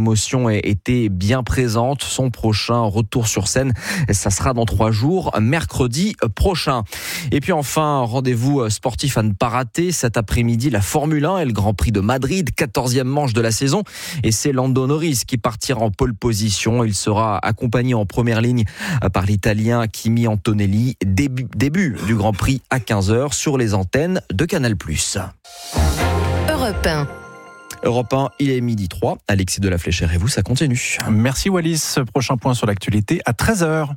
l'émotion était bien présente. Son prochain retour sur scène, ça sera dans 3 jours, mercredi prochain. Et puis enfin, rendez-vous sportif à ne pas rater. Cet après-midi, la Formule 1 et le Grand Prix de Madrid, 14e manche de la saison. Et c'est Lando Norris qui partira en pole position. Il sera accompagné en première ligne par l'Italien Kimi Antonelli. Début du Grand Prix à 15h sur les antennes de Canal+. Europe 1. Europe 1, il est 12h03. Alexis de la Fléchère et vous, ça continue. Merci Wallis. Prochain point sur l'actualité à 13h.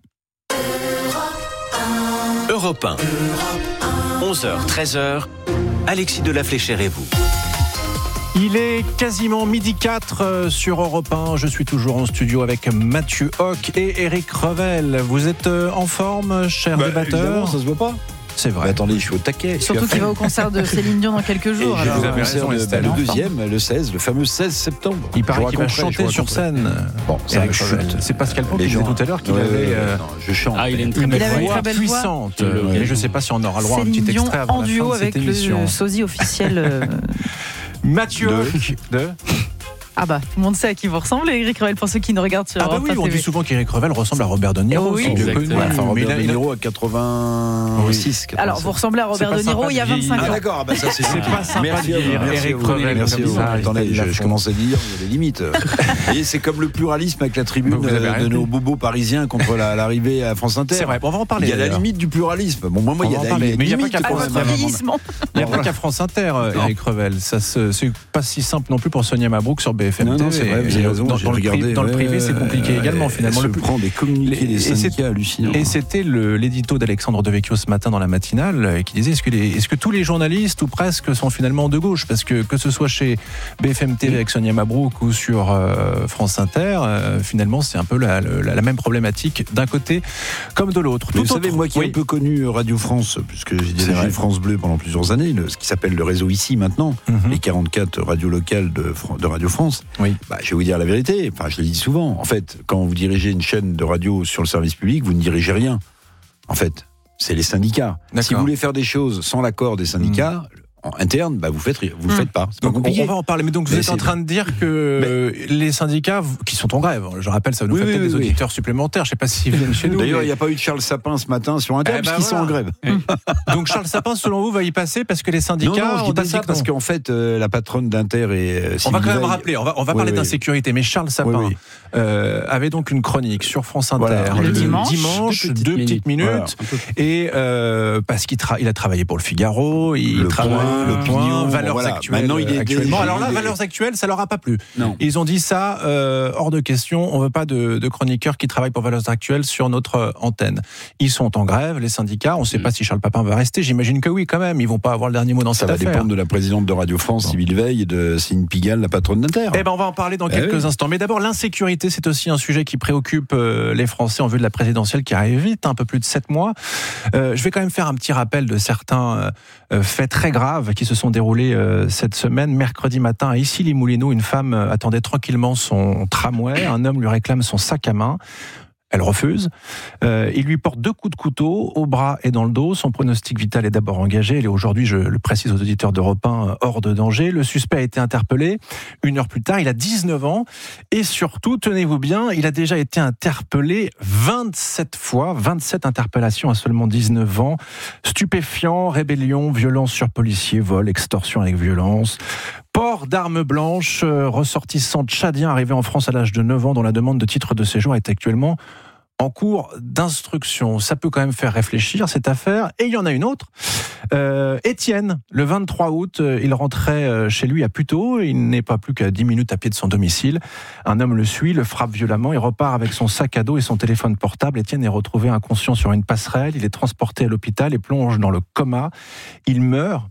Europe 1. 11h, 13h. Alexis de la Fléchère et vous. Il est quasiment 12h04 sur Europe 1. Je suis toujours en studio avec Mathieu Hoc et Eric Revel. Vous êtes en forme, chers débatteurs? Ça se voit pas. C'est vrai. Mais attendez, je suis au taquet. Surtout qu'il va au concert de Céline Dion dans quelques jours. Et vous avez raison, Estelle, le deuxième, le 16, le fameux 16 septembre. Il paraît qu'il va chanter sur scène. Bon, ça Eric Revel. C'est Pascal Pau qui disait tout à l'heure qu'il avait je chante. Il a une très belle voix très belle puissante. Et je ne sais pas si on aura le droit à un Céline petit Dion extrait avant en la fin duo de cette avec émission. le sosie officiel. Mathieu Hoc de... Ah bah, tout le monde sait à qui vous ressemblez, Eric Revel, pour ceux qui nous regardent sur Ah bah Europe oui, 1 on TV. dit souvent qu'Eric Revel ressemble à Robert De Niro. Oui, c'est bien connu. exactement. Enfin, Robert Mais De Niro à 86. Alors, vous ressemblez à Robert pas De Niro sympa il y a de vieillir. 25 Ah ans. d'accord, bah ça c'est pas sympa merci de à vous, dire merci Eric à vous, Revel merci comme à vous. ça, Attendez, il je commence à dire, il y a des limites. Et c'est comme le pluralisme avec la tribune Vous avez de arrêté. nos bobos parisiens contre l'arrivée à France Inter. C'est vrai, bon, on va en parler. Il y a la d'ailleurs. limite du pluralisme. Bon, moi, On il y va en a parler, une mais il y a pas limite. qu'à À France votre Inter. vieillissement. Il n'y a pas qu'à France Inter, Eric Revel. Ça, c'est pas si simple non plus pour Sonia Mabrouk sur BFM Non, non, TV. c'est vrai, vous avez raison, Dans j'ai le regardé. dans le privé, c'est compliqué également, finalement. Elle se prend des communiqués des syndicats hallucinants. Et c'était l'édito d'Alexandre Devecchio ce matin dans la matinale qui disait est-ce que tous les journalistes ou presque sont finalement de gauche, parce que ce soit chez BFM TV avec Sonia Mabrouk ou sur France Inter, finalement c'est un peu la même problématique d'un côté comme de l'autre. Vous savez, moi qui ai un peu connu Radio France, puisque j'ai dirigé France Bleu pendant plusieurs années, ce qui s'appelle le réseau ici maintenant, les 44 radios locales de Radio France, oui. Bah, je vais vous dire la vérité, enfin je le dis souvent, en fait, quand vous dirigez une chaîne de radio sur le service public, vous ne dirigez rien. En fait, c'est les syndicats. D'accord. Si vous voulez faire des choses sans l'accord des syndicats, en interne, bah, vous le faites pas. C'est pas Donc compliqué. on va en parler, mais donc vous Mais êtes en c'est- train de dire que les syndicats qui sont en grève, je rappelle, ça va nous faire peut-être des auditeurs supplémentaires, je ne sais pas s'ils viennent chez nous. D'ailleurs, il mais... n'y a pas eu de Charles Sapin ce matin sur Inter, Eh parce ben qu'ils sont en voilà. grève. Donc Charles Sapin, selon vous, va y passer parce que les syndicats Non, je ont dis pas dit ça que parce non. qu'en fait, la patronne d'Inter et On va Sylvie quand même Veil- rappeler, on va Oui, parler oui. d'insécurité, mais Charles Sapin Oui, avait donc une chronique sur France Inter Voilà. Le dimanche. deux petites minutes, Voilà. et parce il a travaillé pour le Figaro, il Le travaille Point, l'Opinion, Valeurs voilà. actuelles. Maintenant, il est actuellement. déjà- Alors là, il est- Valeurs actuelles, ça leur a pas plu. Non. Ils ont dit ça, hors de question, on veut pas de chroniqueurs qui travaillent pour Valeurs actuelles sur notre antenne. Ils sont en grève, les syndicats, on ne sait pas si Charles Papin va rester, j'imagine que oui quand même, ils vont pas avoir le dernier mot dans Ça cette va affaire. dépendre de la présidente de Radio France, Sylvie Veil, et de Céline Pigalle, la patronne d'Inter. Eh ben, on va en parler dans quelques instants. Mais d'abord, l'insécurité, c'est aussi un sujet qui préoccupe les Français en vue de la présidentielle qui arrive vite, un peu plus de 7 mois. Je vais quand même faire un petit rappel de certains faits très graves qui se sont déroulés cette semaine. Mercredi matin, à Issy-les-Moulineaux, une femme attendait tranquillement son tramway. Un homme lui réclame son sac à main. Elle refuse. Il lui porte 2 coups de couteau au bras et dans le dos. Son pronostic vital est d'abord engagé. Elle est aujourd'hui, je le précise aux auditeurs d'Europe 1, hors de danger. Le suspect a été interpellé 1 heure plus tard. Il a 19 ans. Et surtout, tenez-vous bien, il a déjà été interpellé 27 fois. 27 interpellations à seulement 19 ans. Stupéfiants, rébellion, violence sur policiers, vol, extorsion avec violence. Port d'armes blanches, ressortissant tchadien arrivé en France à l'âge de 9 ans dont la demande de titre de séjour est actuellement en cours d'instruction. Ça peut quand même faire réfléchir cette affaire. Et il y en a une autre. Étienne, le 23 août, il rentrait chez lui à Puteaux. Il n'est pas plus qu'à 10 minutes à pied de son domicile. Un homme le suit, le frappe violemment. Il repart avec son sac à dos et son téléphone portable. Étienne est retrouvé inconscient sur une passerelle. Il est transporté à l'hôpital et plonge dans le coma. Il meurt.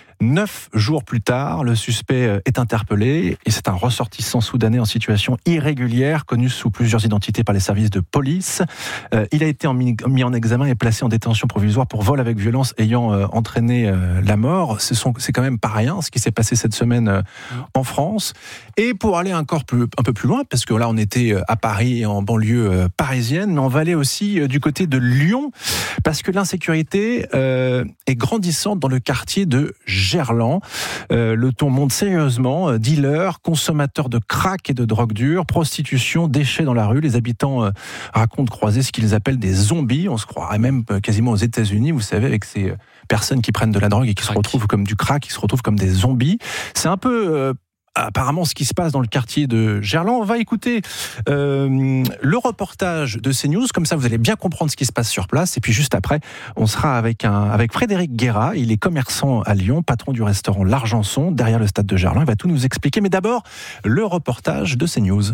9 jours plus tard, le suspect est interpellé et c'est un ressortissant soudanais en situation irrégulière, connu sous plusieurs identités par les services de police. Il a été mis en examen et placé en détention provisoire pour vol avec violence ayant entraîné la mort. C'est quand même pas rien ce qui s'est passé cette semaine en France. Et pour aller un peu plus loin, parce que là on était à Paris et en banlieue parisienne, mais on va aller aussi du côté de Lyon, parce que l'insécurité est grandissante dans le quartier de Gerland. Le ton monte sérieusement. Dealers, consommateurs de crack et de drogue dure, prostitution, déchets dans la rue. Les habitants racontent croiser ce qu'ils appellent des zombies. On se croirait même quasiment aux États-Unis, vous savez, avec ces personnes qui prennent de la drogue et qui se retrouvent comme du crack, qui se retrouvent comme des zombies. C'est un peu apparemment ce qui se passe dans le quartier de Gerland. On va écouter le reportage de CNews, comme ça vous allez bien comprendre ce qui se passe sur place. Et puis juste après, on sera avec Frédéric Guérat. Il est commerçant à Lyon, patron du restaurant L'Argenson, derrière le stade de Gerland. Il va tout nous expliquer. Mais d'abord, le reportage de CNews.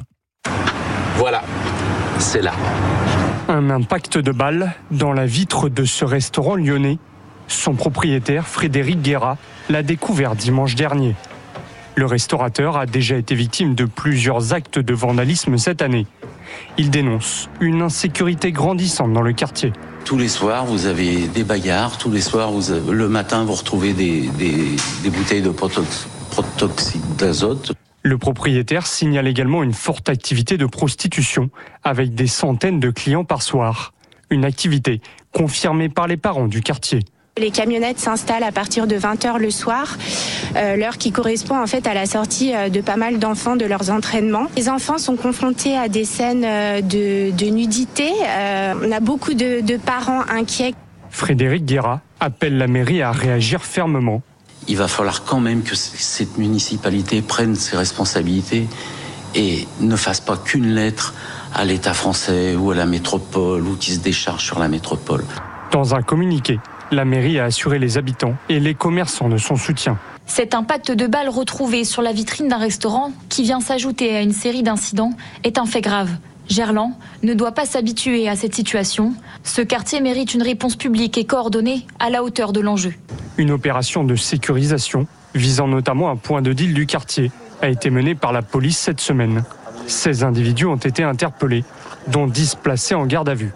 Voilà, c'est là. Un impact de balle dans la vitre de ce restaurant lyonnais. Son propriétaire, Frédéric Guérat, l'a découvert dimanche dernier. Le restaurateur a déjà été victime de plusieurs actes de vandalisme cette année. Il dénonce une insécurité grandissante dans le quartier. Tous les soirs, vous avez des bagarres. Tous les soirs, le matin, vous retrouvez des bouteilles de protoxyde d'azote. Le propriétaire signale également une forte activité de prostitution, avec des centaines de clients par soir. Une activité confirmée par les parents du quartier. Les camionnettes s'installent à partir de 20h le soir, l'heure qui correspond en fait à la sortie de pas mal d'enfants de leurs entraînements. Les enfants sont confrontés à des scènes de nudité. On a beaucoup de parents inquiets. Frédéric Guérat appelle la mairie à réagir fermement. Il va falloir quand même que cette municipalité prenne ses responsabilités et ne fasse pas qu'une lettre à l'État français ou à la métropole ou qui se décharge sur la métropole. Dans un communiqué, la mairie a assuré les habitants et les commerçants de son soutien. Cet impact de balles retrouvé sur la vitrine d'un restaurant, qui vient s'ajouter à une série d'incidents, est un fait grave. Gerland ne doit pas s'habituer à cette situation. Ce quartier mérite une réponse publique et coordonnée à la hauteur de l'enjeu. Une opération de sécurisation, visant notamment un point de deal du quartier, a été menée par la police cette semaine. 16 individus ont été interpellés, dont 10 placés en garde à vue.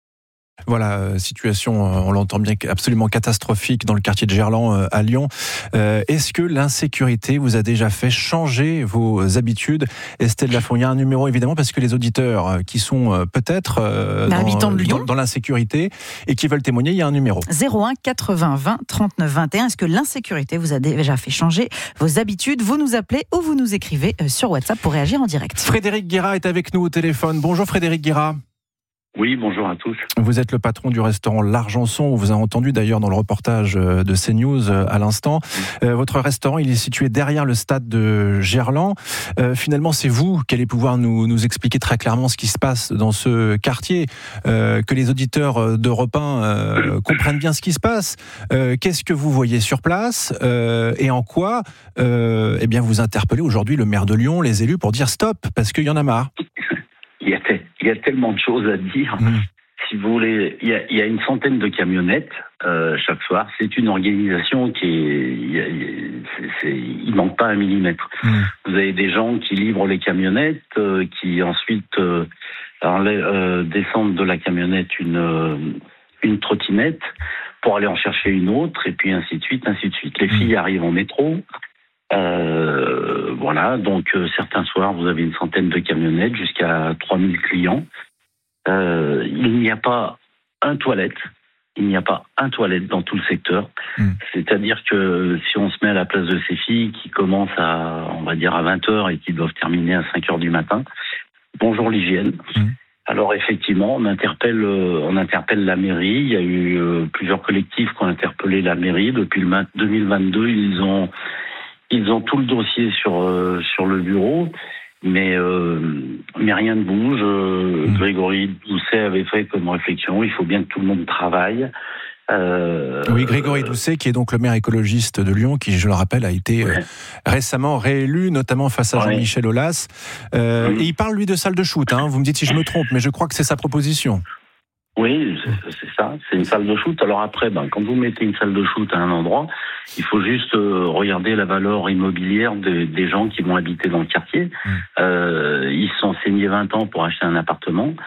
Voilà, situation, on l'entend bien, absolument catastrophique dans le quartier de Gerland à Lyon. Est-ce que l'insécurité vous a déjà fait changer vos habitudes? Estelle Lafont, il y a un numéro évidemment parce que les auditeurs qui sont peut-être dans l'insécurité et qui veulent témoigner, il y a un numéro. 01 80 20 39 21. Est-ce que l'insécurité vous a déjà fait changer vos habitudes? Vous nous appelez ou vous nous écrivez sur WhatsApp pour réagir en direct. Frédéric Guérat est avec nous au téléphone. Bonjour Frédéric Guérat. Oui, bonjour à tous. Vous êtes le patron du restaurant L'Argenson. On vous a entendu d'ailleurs dans le reportage de CNews à l'instant. Votre restaurant, il est situé derrière le stade de Gerland. Finalement, c'est vous qui allez pouvoir nous expliquer très clairement ce qui se passe dans ce quartier, que les auditeurs d'Europe 1 comprennent bien ce qui se passe. Qu'est-ce que vous voyez sur place et en quoi vous interpellez aujourd'hui le maire de Lyon, les élus, pour dire stop, parce qu'il y en a marre. Il y a tellement de choses à dire. Si vous voulez, il y a une centaine de camionnettes chaque soir. C'est une organisation il manque pas un millimètre. Vous avez des gens qui livrent les camionnettes, qui ensuite descendent de la camionnette une trottinette pour aller en chercher une autre, et puis ainsi de suite, ainsi de suite. Les filles arrivent en métro. Voilà, donc certains soirs, vous avez une centaine de camionnettes, jusqu'à 3000 clients. Il n'y a pas un toilette. Il n'y a pas un toilette dans tout le secteur. C'est-à-dire que si on se met à la place de ces filles qui commencent à 20h et qui doivent terminer à 5h du matin, bonjour l'hygiène. Alors effectivement, on interpelle la mairie. Il y a eu plusieurs collectifs qui ont interpellé la mairie. Depuis 2022, ils ont tout le dossier sur le bureau, mais rien ne bouge. Grégory Doucet avait fait comme réflexion, il faut bien que tout le monde travaille. Oui, Grégory Doucet, qui est donc le maire écologiste de Lyon, qui, je le rappelle, a été récemment réélu, notamment face à Jean-Michel Aulas. Et il parle, lui, de salle de shoot. Vous me dites si je me trompe, mais je crois que c'est sa proposition. Oui, c'est ça, c'est une salle de shoot. Alors après, quand vous mettez une salle de shoot à un endroit, il faut juste regarder la valeur immobilière des gens qui vont habiter dans le quartier. Ils se sont saignés 20 ans pour acheter un appartement.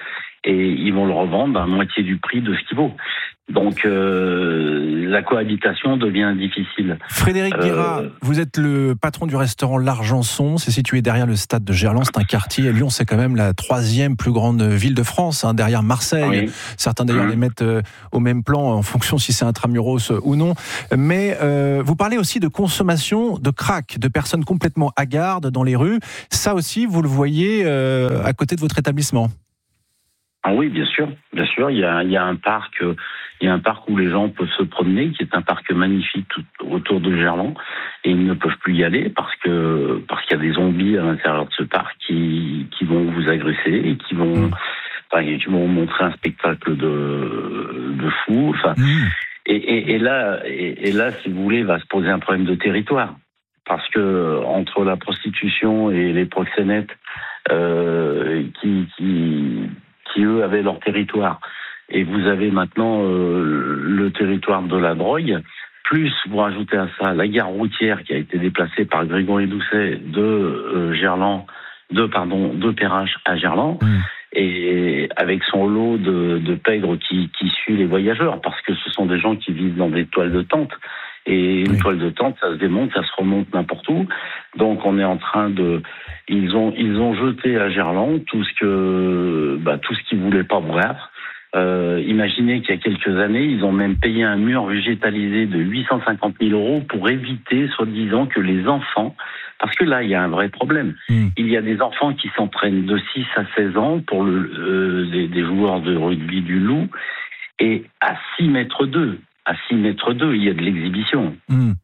et ils vont le revendre à moitié du prix de ce qu'il vaut. Donc la cohabitation devient difficile. Frédéric Guérat, vous êtes le patron du restaurant L'Argenson, c'est situé derrière le stade de Gerland, c'est un quartier, et Lyon c'est quand même la 3e plus grande ville de France, derrière Marseille. Oui. Certains d'ailleurs les mettent au même plan en fonction si c'est intramuros ou non. Mais vous parlez aussi de consommation de crack, de personnes complètement hagardes dans les rues. Ça aussi, vous le voyez à côté de votre établissement? Ah oui, bien sûr. Il y a un parc. Il y a un parc où les gens peuvent se promener, qui est un parc magnifique tout autour de Gerland, et ils ne peuvent plus y aller parce qu'il y a des zombies à l'intérieur de ce parc qui vont vous agresser et qui vont montrer un spectacle de fou. Enfin, et là, si vous voulez, va se poser un problème de territoire, parce que entre la prostitution et les proxénètes qui eux avaient leur territoire. Et vous avez maintenant le territoire de la drogue, plus vous rajoutez à ça la gare routière qui a été déplacée par Grégory Doucet de Perrache à Gerland, et avec son lot de pègres qui suit les voyageurs, parce que ce sont des gens qui vivent dans des toiles de tente. Et une toile de tente, ça se démonte, ça se remonte n'importe où. Donc on est en train de... Ils ont jeté à Gerland tout ce qu'ils voulaient pas voir. Imaginez qu'il y a quelques années, ils ont même payé un mur végétalisé de 850 000 € pour éviter, soi-disant, que les enfants... Parce que là, il y a un vrai problème. Il y a des enfants qui s'entraînent de 6 à 16 ans pour des joueurs de rugby du Loup, et à 6 mètres 2. À 6 mètres 2, il y a de l'exhibition.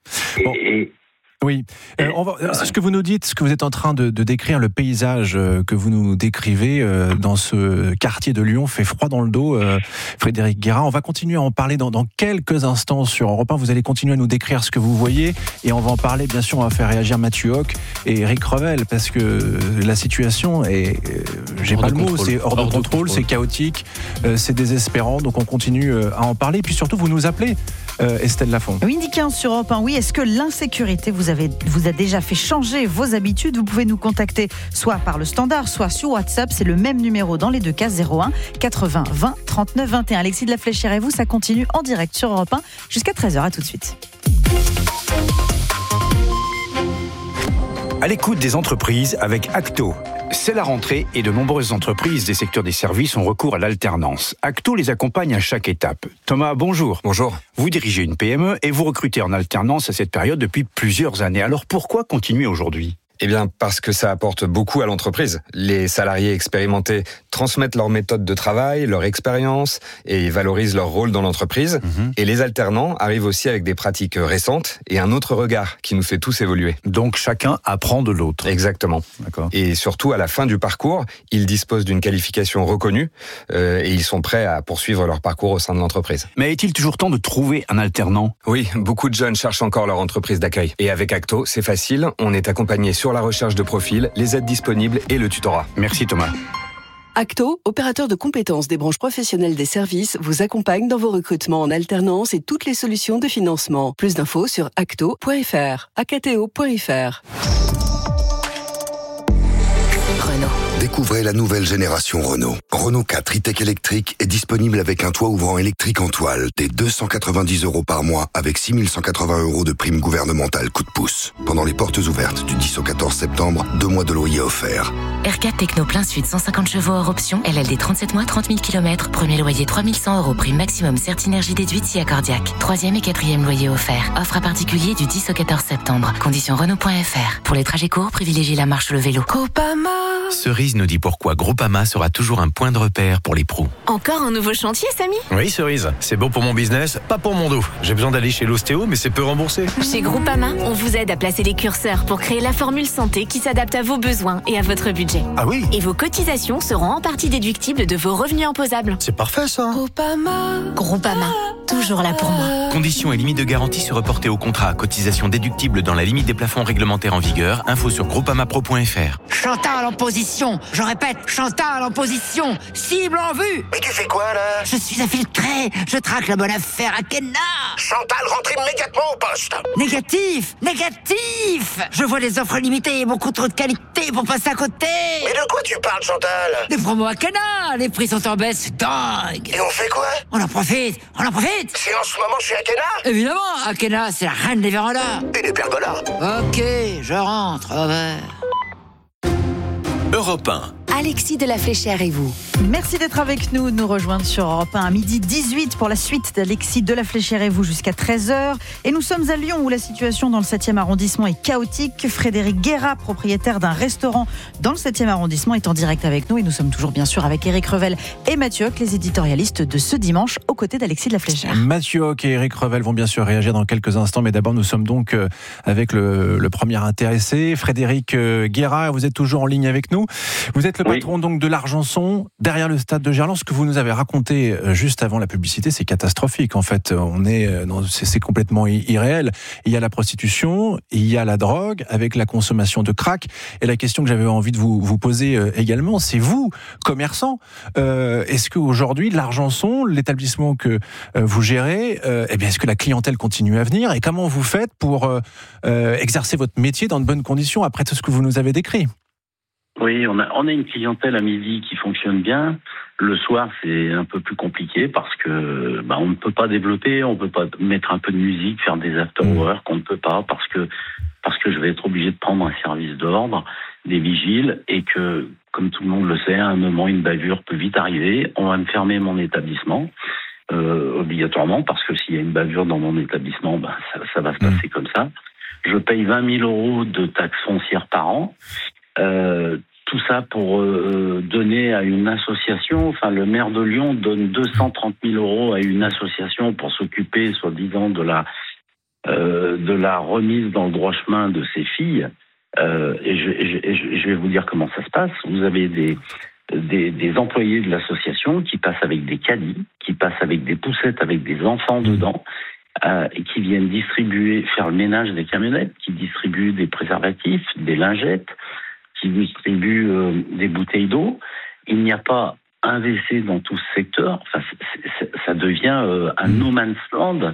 Oui, ce que vous nous dites, ce que vous êtes en train de décrire, le paysage que vous nous décrivez dans ce quartier de Lyon fait froid dans le dos, Frédéric Guérat. On va continuer à en parler dans quelques instants sur Europe 1. Vous allez continuer à nous décrire ce que vous voyez, et on va en parler, bien sûr. On va faire réagir Mathieu Hoc et Eric Revel, parce que la situation est, j'ai pas le mot, c'est hors de contrôle, c'est chaotique, c'est désespérant. Donc on continue à en parler, et puis surtout vous nous appelez, Estelle Lafont. Oui, 15 sur Europe 1. Oui, est-ce que l'insécurité vous a déjà fait changer vos habitudes? Vous pouvez nous contacter soit par le standard, soit sur WhatsApp. C'est le même numéro dans les deux cas, 01 80 20 39 21. Alexis de la Fléchère et vous, ça continue en direct sur Europe 1 jusqu'à 13h. À tout de suite. À l'écoute des entreprises avec Acto. C'est la rentrée et de nombreuses entreprises des secteurs des services ont recours à l'alternance. Acto les accompagne à chaque étape. Thomas, bonjour. Bonjour. Vous dirigez une PME et vous recrutez en alternance à cette période depuis plusieurs années. Alors pourquoi continuer aujourd'hui ? Eh bien, parce que ça apporte beaucoup à l'entreprise. Les salariés expérimentés transmettent leurs méthodes de travail, leur expérience, et valorisent leur rôle dans l'entreprise. Et les alternants arrivent aussi avec des pratiques récentes et un autre regard qui nous fait tous évoluer. Donc chacun apprend de l'autre. Exactement. D'accord. Et surtout, à la fin du parcours, ils disposent d'une qualification reconnue et ils sont prêts à poursuivre leur parcours au sein de l'entreprise. Mais est-il toujours temps de trouver un alternant ? Oui, beaucoup de jeunes cherchent encore leur entreprise d'accueil. Et avec Acto, c'est facile, on est accompagné sur la recherche de profil, les aides disponibles et le tutorat. Merci Thomas. Acto, opérateur de compétences des branches professionnelles des services, vous accompagne dans vos recrutements en alternance et toutes les solutions de financement. Plus d'infos sur acto.fr, acto.fr. Renault. Découvrez la nouvelle génération Renault. Renault 4 e-tech électrique est disponible avec un toit ouvrant électrique en toile dès 290 € par mois avec 6 180 € de prime gouvernementale coup de pouce. Pendant les portes ouvertes du 10 au 14 septembre, 2 mois de loyer offerts. R4 Techno plein sud, 150 chevaux hors option, LLD 37 mois, 30 000 km, premier loyer 3 100 €, prime maximum Certinergie déduite si accordiaque. 3e et 4e loyer offert. Offre à particulier du 10 au 14 septembre. Conditions Renault.fr. Pour les trajets courts, privilégiez la marche ou le vélo. Groupama. Cerise nous dit pourquoi Groupama sera toujours un point de repère pour les pros. Encore un nouveau chantier, Samy ? Oui, Cerise. C'est bon pour mon business, pas pour mon dos. J'ai besoin d'aller chez l'ostéo, mais c'est peu remboursé. Chez Groupama, on vous aide à placer les curseurs pour créer la formule santé qui s'adapte à vos besoins et à votre budget. Ah oui ? Et vos cotisations seront en partie déductibles de vos revenus imposables. C'est parfait, ça. Groupama, toujours là pour moi. Conditions et limites de garantie se reporter au contrat. Cotisation déductible dans la limite des plafonds réglementaires en vigueur. Info sur groupamapro.fr. Chantal en position. Je répète, Chantal en position, cible en vue. Mais tu fais quoi, là? Je suis infiltré, je traque la bonne affaire à Kenna. Chantal, rentre immédiatement au poste. Négatif. Je vois les offres limitées et beaucoup trop de qualité pour passer à côté. Mais de quoi tu parles, Chantal? Des promos à Kenna, les prix sont en baisse, c'est dingue. Et on fait quoi? On en profite. C'est en ce moment chez Akena? Évidemment, Akena, c'est la reine des vérandas. Et des pergolas. Ok, je rentre, au revoir. Europe 1. Alexis de la Fléchère et vous. Merci d'être avec nous, de nous rejoindre sur Europe 1 à midi 18 pour la suite d'Alexis de la Fléchère et vous jusqu'à 13h. Et nous sommes à Lyon où la situation dans le 7e arrondissement est chaotique. Frédéric Guérat, propriétaire d'un restaurant dans le 7e arrondissement, est en direct avec nous. Et nous sommes toujours bien sûr avec Éric Revel et Mathieu Hoc, les éditorialistes de ce dimanche, aux côtés d'Alexis de la Fléchère. Mathieu Hoc et Éric Revel vont bien sûr réagir dans quelques instants. Mais d'abord, nous sommes donc avec le premier intéressé, Frédéric Guérat. Vous êtes toujours en ligne avec nous. Vous êtes le patron donc de l'Argenson, derrière le stade de Gerland. Ce que vous nous avez raconté juste avant la publicité, c'est catastrophique. En fait, c'est complètement irréel. Il y a la prostitution, il y a la drogue, avec la consommation de crack. Et la question que j'avais envie de vous poser également, c'est vous, commerçant, est-ce qu'aujourd'hui, l'Argenson, l'établissement que vous gérez, est-ce que la clientèle continue à venir? Et comment vous faites pour exercer votre métier dans de bonnes conditions après tout ce que vous nous avez décrit? Oui, on a une clientèle à midi qui fonctionne bien. Le soir, c'est un peu plus compliqué parce que on ne peut pas développer, on ne peut pas mettre un peu de musique, faire des after-work, on ne peut pas parce que je vais être obligé de prendre un service d'ordre, des vigiles, et que, comme tout le monde le sait, à un moment, une bavure peut vite arriver. On va me fermer mon établissement, obligatoirement, parce que s'il y a une bavure dans mon établissement, ça va se passer comme ça. Je paye 20 000 € de taxes foncières par an. Tout ça pour donner à une association. Enfin, le maire de Lyon donne 230 000 € à une association pour s'occuper, soi-disant, de la remise dans le droit chemin de ses filles. Et je vais vous dire comment ça se passe. Vous avez des employés de l'association qui passent avec des caddies, qui passent avec des poussettes avec des enfants dedans, et qui viennent faire le ménage des camionnettes, qui distribuent des préservatifs, des lingettes, qui distribuent des bouteilles d'eau. Il n'y a pas un WC dans tout ce secteur. Enfin, ça devient un no man's land.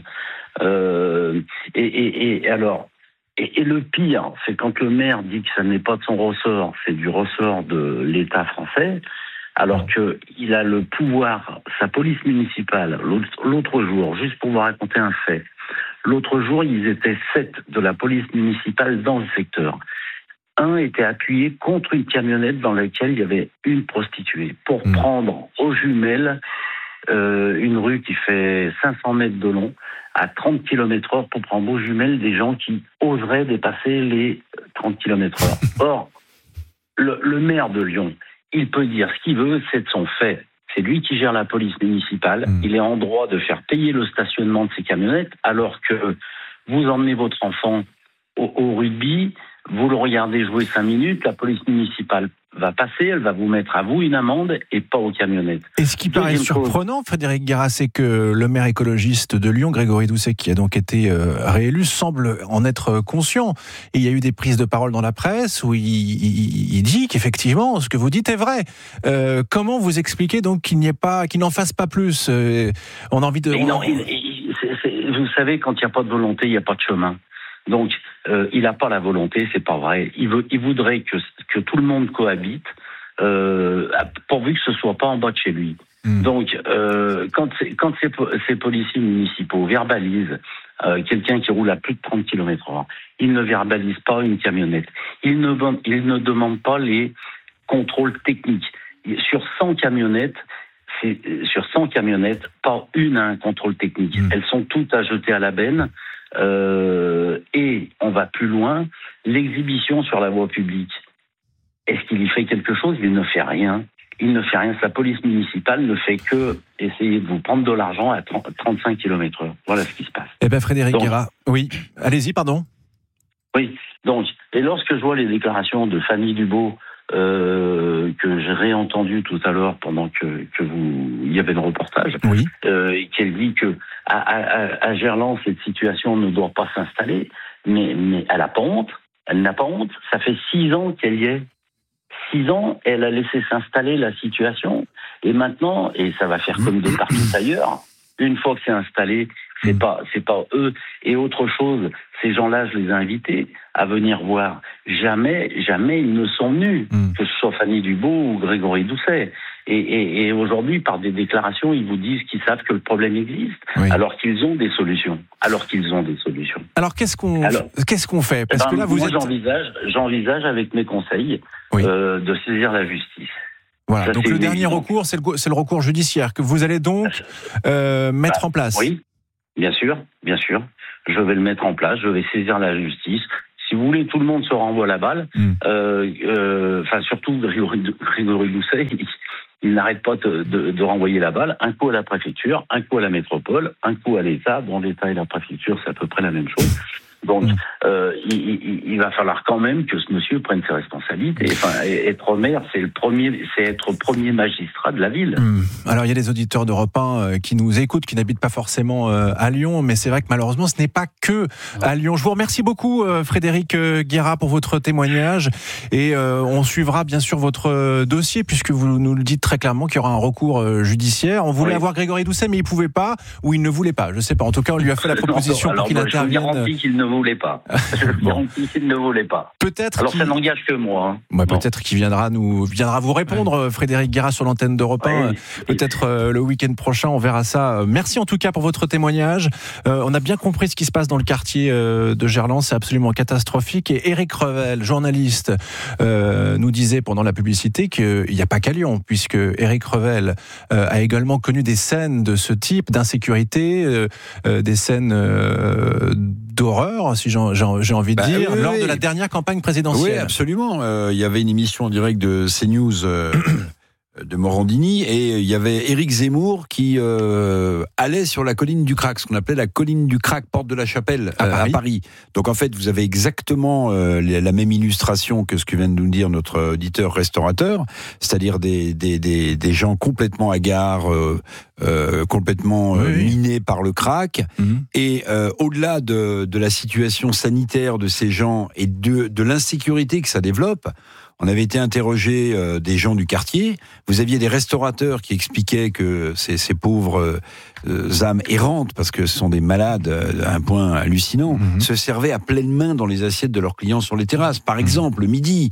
Et le pire, c'est quand le maire dit que ça n'est pas de son ressort, c'est du ressort de l'État français, alors qu'il a le pouvoir, sa police municipale, l'autre jour, juste pour vous raconter un fait, l'autre jour, ils étaient 7 de la police municipale dans le secteur. Un était appuyé contre une camionnette dans laquelle il y avait une prostituée pour prendre aux jumelles une rue qui fait 500 mètres de long à 30 km/h pour prendre aux jumelles des gens qui oseraient dépasser les 30 km/h. Or, le maire de Lyon, il peut dire ce qu'il veut, c'est de son fait. C'est lui qui gère la police municipale. Il est en droit de faire payer le stationnement de ces camionnettes, alors que vous emmenez votre enfant au rugby, vous le regardez jouer 5 minutes, la police municipale va passer, elle va vous mettre à vous une amende et pas aux camionnettes. Et ce qui paraît surprenant, Frédéric Guérat, c'est que le maire écologiste de Lyon, Grégory Doucet, qui a donc été réélu, semble en être conscient. Et il y a eu des prises de parole dans la presse où il dit qu'effectivement, ce que vous dites est vrai. Comment vous expliquez donc qu'il n'en fasse pas plus? On a envie de... vous savez, quand il n'y a pas de volonté, il n'y a pas de chemin. Donc, il n'a pas la volonté, c'est pas vrai. Il voudrait que tout le monde cohabite, pourvu que ce soit pas en bas de chez lui. Donc, quand ces policiers municipaux verbalisent quelqu'un qui roule à plus de 30 km/h, ils ne verbalisent pas une camionnette. Ils ne demandent pas les contrôles techniques. Sur 100 camionnettes, pas une a un contrôle technique. Elles sont toutes à jeter à la benne. Et on va plus loin, l'exhibition sur la voie publique. Est-ce qu'il y fait quelque chose? Il ne fait rien. Sa police municipale ne fait que essayer de vous prendre de l'argent à 35 km/h. Voilà ce qui se passe. Eh bien, Frédéric Guérat, oui. Allez-y, pardon. Oui, donc, et lorsque je vois les déclarations de Fanny Dubos, que j'ai réentendu tout à l'heure pendant il y avait le reportage, et qu'elle dit que à Gerland cette situation ne doit pas s'installer, mais elle n'a pas honte. Ça fait 6 ans qu'elle y est. 6 ans, elle a laissé s'installer la situation. Et maintenant, et ça va faire comme de partout ailleurs, une fois que c'est installé, c'est pas eux. Et autre chose, ces gens-là, je les ai invités à venir voir. Jamais ils ne sont venus, que ce soit Fanny Dubout ou Grégory Doucet. Et aujourd'hui, par des déclarations, ils vous disent qu'ils savent que le problème existe, alors qu'ils ont des solutions. Alors qu'est-ce qu'on fait? Parce que là, j'envisage avec mes conseils de saisir la justice. Voilà. Ça, donc le dernier recours, c'est le recours judiciaire que vous allez donc mettre en place. Oui, bien sûr. Je vais le mettre en place. Je vais saisir la justice. Si vous voulez, tout le monde se renvoie la balle. Surtout Grégory Doucet, il n'arrête pas de renvoyer la balle. Un coup à la préfecture, un coup à la métropole, un coup à l'État. Bon, l'État et la préfecture, c'est à peu près la même chose. Donc, il va falloir quand même que ce monsieur prenne ses responsabilités. Être maire, c'est être premier magistrat de la ville. Alors, il y a des auditeurs d'Europe 1 qui nous écoutent, qui n'habitent pas forcément à Lyon, mais c'est vrai que malheureusement, ce n'est pas que à Lyon. Je vous remercie beaucoup, Frédéric Guérat, pour votre témoignage. Et on suivra bien sûr votre dossier, puisque vous nous le dites très clairement qu'il y aura un recours judiciaire. On voulait avoir Grégory Doucet, mais il ne pouvait pas, ou il ne voulait pas. Je ne sais pas. En tout cas, on lui a fait la proposition pour qu'il intervienne. Je garantis qu'il ne voulait pas. Il ne voulait pas. Peut-être. Alors ça n'engage que moi. Peut-être qu'il viendra vous répondre, Frédéric Guérat, sur l'antenne d'Europe 1. Peut-être le week-end prochain, on verra ça. Merci en tout cas pour votre témoignage. On a bien compris ce qui se passe dans le quartier de Gerland. C'est absolument catastrophique. Et Éric Revel, journaliste, nous disait pendant la publicité qu'il n'y a pas qu'à Lyon, puisque Éric Revel a également connu des scènes de ce type, d'insécurité, des scènes d'horreur, si j'ai envie de dire, lors de la dernière campagne présidentielle. Oui, absolument. Il y avait une émission en direct de CNews de Morandini, et il y avait Éric Zemmour qui allait sur la colline du Crac, ce qu'on appelait la colline du Crac, porte de la Chapelle, à Paris. Donc en fait, vous avez exactement la même illustration que ce que vient de nous dire notre auditeur restaurateur, c'est-à-dire des gens complètement hagards, complètement minés par le crack. Et au-delà de la situation sanitaire de ces gens et de l'insécurité que ça développe, on avait été interrogé des gens du quartier. Vous aviez des restaurateurs qui expliquaient que ces pauvres âmes errantes, parce que ce sont des malades à un point hallucinant, se servaient à pleine main dans les assiettes de leurs clients sur les terrasses. Par exemple, le midi,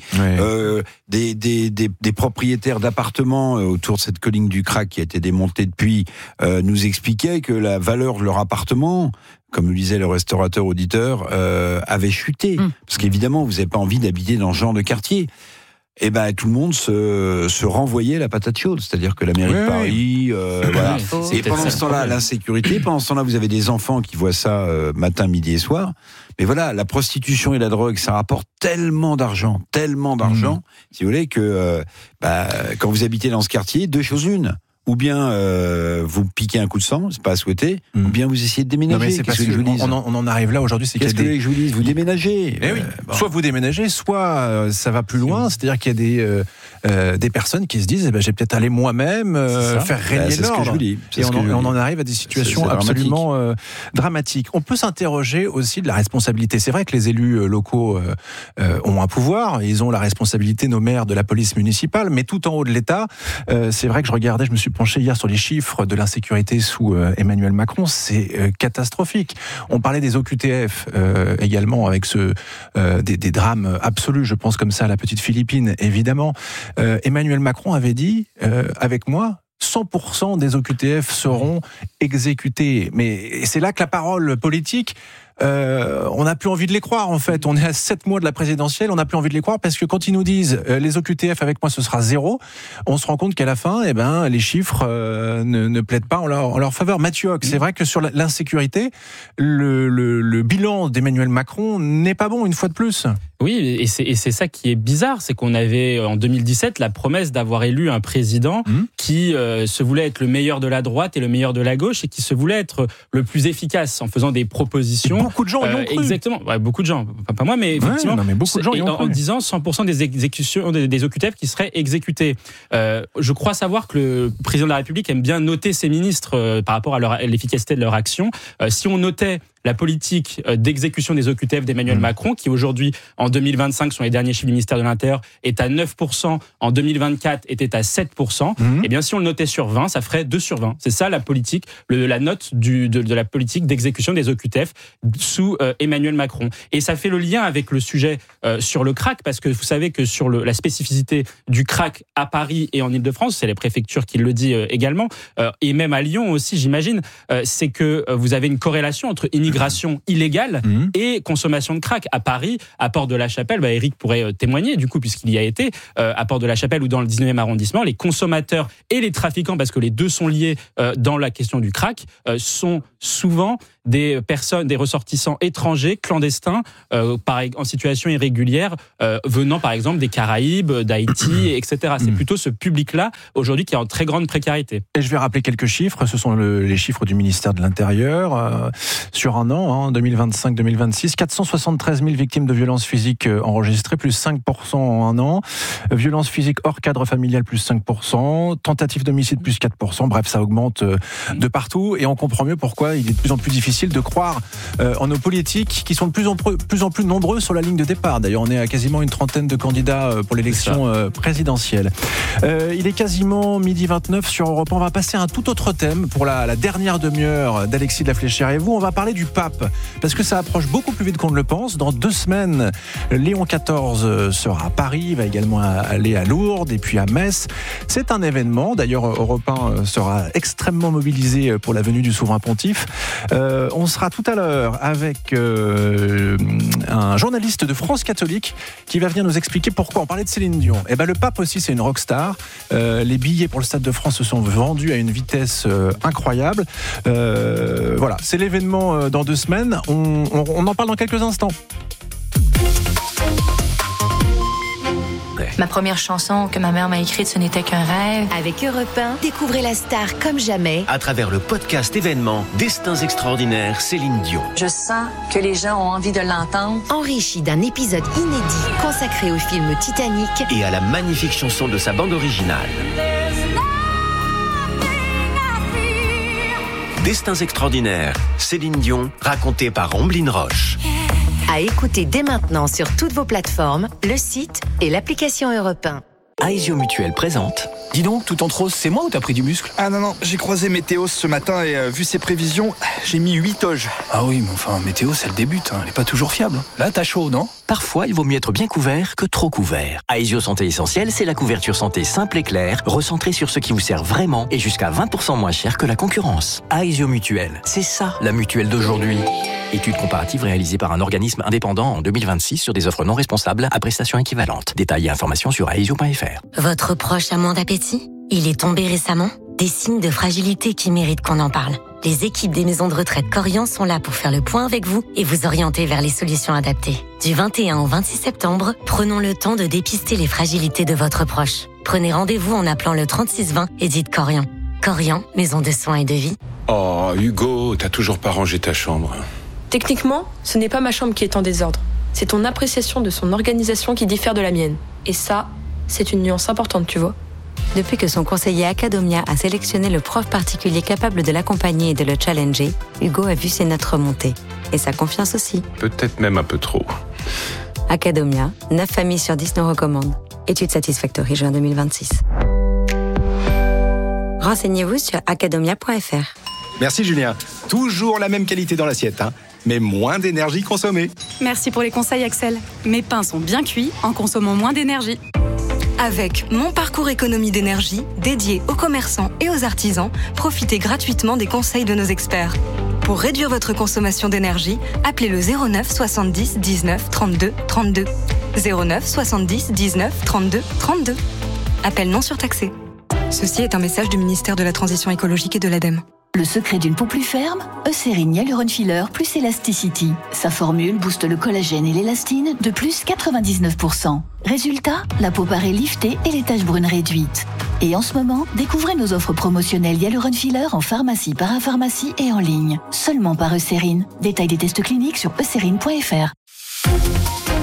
des propriétaires d'appartements autour de cette colline du Crac qui a été démontée depuis nous expliquaient que la valeur de leur appartement, comme nous disait le restaurateur auditeur, avait chuté. Parce qu'évidemment, vous n'avez pas envie d'habiter dans ce genre de quartier. Et tout le monde se renvoyait la patate chaude, c'est-à-dire que la mairie de Paris, voilà. Et pendant ce temps-là, l'insécurité, pendant ce temps-là, vous avez des enfants qui voient ça matin, midi et soir. Mais voilà, la prostitution et la drogue, ça rapporte tellement d'argent, si vous voulez, que quand vous habitez dans ce quartier, deux choses l'une. Ou bien vous piquez un coup de sang, c'est pas à souhaiter, ou bien vous essayez de déménager. Non, mais c'est parce que je vous dis. On en arrive là aujourd'hui. Qu'est-ce que je vous dis? Vous déménagez. Soit vous déménagez, soit ça va plus loin. C'est-à-dire qu'il y a des personnes qui se disent, j'ai peut-être aller moi-même faire régner l'ordre. C'est ce que je vous dis. Et on en arrive à des situations absolument dramatiques. On peut s'interroger aussi de la responsabilité. C'est vrai que les élus locaux ont un pouvoir. Ils ont la responsabilité, nos maires, de la police municipale, mais tout en haut de l'État. C'est vrai que je me suis penché hier sur les chiffres de l'insécurité sous Emmanuel Macron, c'est catastrophique. On parlait des OQTF également, avec des drames absolus, je pense comme ça à la petite Philippine, évidemment. Emmanuel Macron avait dit, avec moi, 100% des OQTF seront exécutés. Mais c'est là que la parole politique... on n'a plus envie de les croire, en fait. On est à 7 mois de la présidentielle, on n'a plus envie de les croire, parce que quand ils nous disent les OQTF avec moi ce sera 0, on se rend compte qu'à la fin, les chiffres ne plaident pas en leur faveur. Mathieu Hoc, c'est vrai que sur l'insécurité, le bilan d'Emmanuel Macron n'est pas bon, une fois de plus. Oui, et c'est ça qui est bizarre, c'est qu'on avait en 2017 la promesse d'avoir élu un président qui se voulait être le meilleur de la droite et le meilleur de la gauche, et qui se voulait être le plus efficace en faisant des propositions. Et beaucoup de gens y ont cru. Exactement, beaucoup de gens, pas moi, mais effectivement, beaucoup de gens y ont cru. En disant 100% des exécutions des OQTF qui seraient exécutés. Je crois savoir que le président de la République aime bien noter ses ministres par rapport à l'efficacité de leur action. Si on notait la politique d'exécution des OQTF d'Emmanuel Macron, qui aujourd'hui, en 2025, sont les derniers chiffres du ministère de l'Intérieur, est à 9%, en 2024 était à 7%. Et bien, si on le notait sur 20, ça ferait 2 sur 20. C'est ça la politique, la note de la politique d'exécution des OQTF sous Emmanuel Macron. Et ça fait le lien avec le sujet sur le crack, parce que vous savez que sur la spécificité du crack à Paris et en Ile-de-France, c'est les préfectures qui le dit également, et même à Lyon aussi, j'imagine, c'est que vous avez une corrélation entre immigration illégale et consommation de crack. À Paris, à Port-de-la-Chapelle, Eric pourrait témoigner du coup, puisqu'il y a été, à Port-de-la-Chapelle ou dans le 19e arrondissement, les consommateurs et les trafiquants, parce que les deux sont liés dans la question du crack, sont souvent des personnes, des ressortissants étrangers, clandestins, en situation irrégulière, venant par exemple des Caraïbes, d'Haïti, etc. C'est plutôt ce public-là, aujourd'hui, qui est en très grande précarité. Et je vais rappeler quelques chiffres. Ce sont les chiffres du ministère de l'Intérieur. Sur un an, 2025-2026, 473 000 victimes de violences physiques enregistrées, plus 5% en un an. Violences physiques hors cadre familial, plus 5%. Tentatives d'homicide, plus 4%. Bref, ça augmente de partout. Et on comprend mieux pourquoi il est de plus en plus difficile de croire en nos politiques qui sont de plus en plus nombreux sur la ligne de départ. D'ailleurs, on est à quasiment une trentaine de candidats pour l'élection présidentielle. Il est quasiment 12h29 sur Europe 1. On va passer à un tout autre thème pour la dernière demi-heure d'Alexis de la Fléchère et vous. On va parler du pape, parce que ça approche beaucoup plus vite qu'on ne le pense. Dans 2 semaines, Léon XIV sera à Paris, il va également aller à Lourdes et puis à Metz. C'est un événement. D'ailleurs, Europe 1 sera extrêmement mobilisé pour la venue du souverain pontife. On sera tout à l'heure avec un journaliste de France Catholique qui va venir nous expliquer pourquoi. On parlait de Céline Dion. Et le pape aussi, c'est une rockstar. Les billets pour le Stade de France se sont vendus à une vitesse incroyable. Voilà, c'est l'événement dans 2 semaines. On en parle dans quelques instants. Ma première chanson que ma mère m'a écrite, ce n'était qu'un rêve. Avec Europe 1, découvrez la star comme jamais. À travers le podcast événement Destins extraordinaires, Céline Dion. Je sens que les gens ont envie de l'entendre. Enrichi d'un épisode inédit consacré au film Titanic et à la magnifique chanson de sa bande originale. Destins extraordinaires, Céline Dion, raconté par Omblin Roche. À écouter dès maintenant sur toutes vos plateformes, le site et l'application Europe 1. Aesio Mutuel présente. Dis donc, tout en rose, c'est moi ou t'as pris du muscle? Ah non, j'ai croisé Météos ce matin et vu ses prévisions, j'ai mis 8 oges. Ah oui, mais enfin, Météos, elle débute, elle est pas toujours fiable. Là, t'as chaud, non? Parfois, il vaut mieux être bien couvert que trop couvert. Aesio Santé Essentielle, c'est la couverture santé simple et claire, recentrée sur ce qui vous sert vraiment et jusqu'à 20% moins cher que la concurrence. Aesio Mutuel, c'est ça, la mutuelle d'aujourd'hui. Étude comparative réalisée par un organisme indépendant en 2026 sur des offres non responsables à prestations équivalentes. Détails et informations sur aesio.fr. Votre proche a moins d'appétit? Il est tombé récemment? Des signes de fragilité qui méritent qu'on en parle. Les équipes des maisons de retraite Corian sont là pour faire le point avec vous et vous orienter vers les solutions adaptées. Du 21 au 26 septembre, prenons le temps de dépister les fragilités de votre proche. Prenez rendez-vous en appelant le 3620 et dites Corian. Corian, maison de soins et de vie. Oh, Hugo, t'as toujours pas rangé ta chambre. Techniquement, ce n'est pas ma chambre qui est en désordre. C'est ton appréciation de son organisation qui diffère de la mienne. Et ça, c'est une nuance importante, tu vois. Depuis que son conseiller Academia a sélectionné le prof particulier capable de l'accompagner et de le challenger, Hugo a vu ses notes remonter. Et sa confiance aussi. Peut-être même un peu trop. Academia, 9 familles sur 10 nous recommandent. Étude Satisfactory, juin 2026. Renseignez-vous sur academia.fr. Merci Julien. Toujours la même qualité dans l'assiette, mais moins d'énergie consommée. Merci pour les conseils Axel. Mes pains sont bien cuits en consommant moins d'énergie. Avec Mon Parcours Économie d'énergie, dédié aux commerçants et aux artisans, profitez gratuitement des conseils de nos experts. Pour réduire votre consommation d'énergie, appelez le 09 70 19 32 32. 09 70 19 32 32. Appel non surtaxé. Ceci est un message du ministère de la Transition écologique et de l'ADEME. Le secret d'une peau plus ferme, Eucérine Hyaluron Filler plus Elasticity. Sa formule booste le collagène et l'élastine de plus 99%. Résultat, la peau paraît liftée et les taches brunes réduites. Et en ce moment, découvrez nos offres promotionnelles Hyaluron Filler en pharmacie, parapharmacie et en ligne. Seulement par Eucérine. Détail des tests cliniques sur eucérine.fr.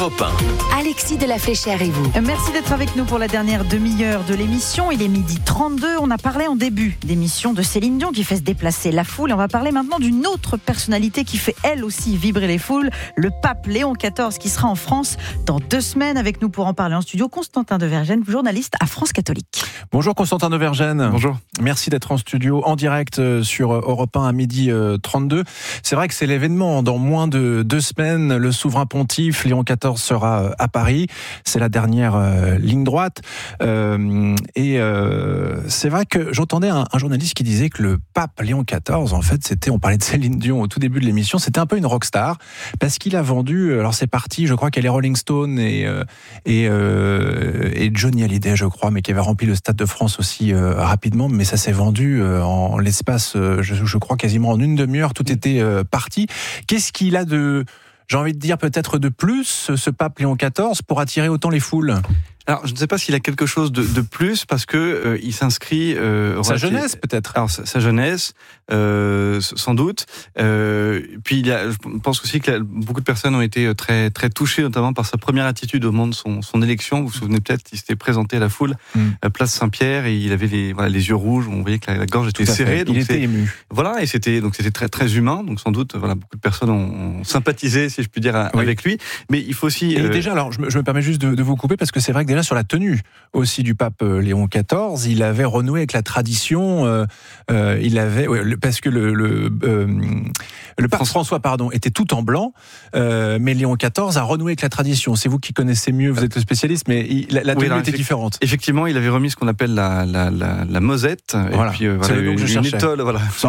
Europe 1. Alexis de la Fléchère et vous. Merci d'être avec nous pour la dernière demi-heure de l'émission. Il est 12h32. On a parlé en début d'émission de Céline Dion qui fait se déplacer la foule. Et on va parler maintenant d'une autre personnalité qui fait elle aussi vibrer les foules, le pape Léon XIV qui sera en France dans 2 semaines. Avec nous pour en parler en studio, Constantin de Vergennes, journaliste à France Catholique. Bonjour Constantin de Vergennes. Bonjour. Merci d'être en studio en direct sur Europe 1 à 12h32. C'est vrai que c'est l'événement. Dans moins de 2 semaines, le souverain pontife Léon XIV sera à Paris. C'est la dernière ligne droite. C'est vrai que j'entendais un journaliste qui disait que le pape Léon XIV, en fait, on parlait de Céline Dion au tout début de l'émission, c'était un peu une rockstar parce qu'il a vendu, alors c'est parti, je crois qu'il y a les Rolling Stones et Johnny Hallyday, je crois, mais qui avait rempli le Stade de France aussi rapidement, mais ça s'est vendu en l'espace, je crois quasiment en une demi-heure, tout était parti. Qu'est-ce qu'il a j'ai envie de dire peut-être de plus, ce pape Léon XIV, pour attirer autant les foules ? Alors, je ne sais pas s'il a quelque chose de plus parce que il s'inscrit. Sa jeunesse, peut-être. Alors, sa jeunesse, sans doute. Puis, je pense aussi que beaucoup de personnes ont été très très touchées, notamment par sa première attitude au moment de son élection. Vous vous souvenez peut-être, il s'était présenté à la foule, à Place Saint-Pierre, et il avait les yeux rouges. On voyait que la gorge était serrée. Donc il était ému. Voilà, et c'était très très humain. Donc, sans doute, beaucoup de personnes ont sympathisé, si je puis dire, avec lui. Mais il faut aussi. Et déjà, alors, je me permets juste de vous couper parce que c'est vrai que déjà sur la tenue aussi du pape Léon XIV, il avait renoué avec la tradition. Parce que le pape François était tout en blanc, mais Léon XIV a renoué avec la tradition. C'est vous qui connaissez mieux, vous êtes le spécialiste, mais la tenue était différente. Effectivement, il avait remis ce qu'on appelle la mosette, voilà. Et puis une étole,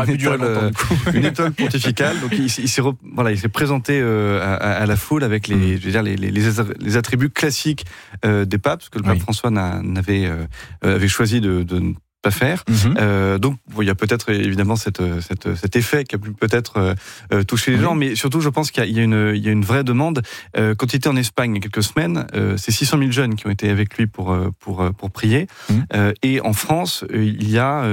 une étole pontificale. Donc il s'est présenté à la foule avec les attributs classiques des papes, parce que le pape François avait choisi de ne pas faire. Donc il y a peut-être évidemment cet effet qui a pu peut-être toucher les gens, mais surtout je pense qu'il y a une vraie demande. Quand il était en Espagne il y a quelques semaines, c'est 600 000 jeunes qui ont été avec lui pour prier. Et en France, il y a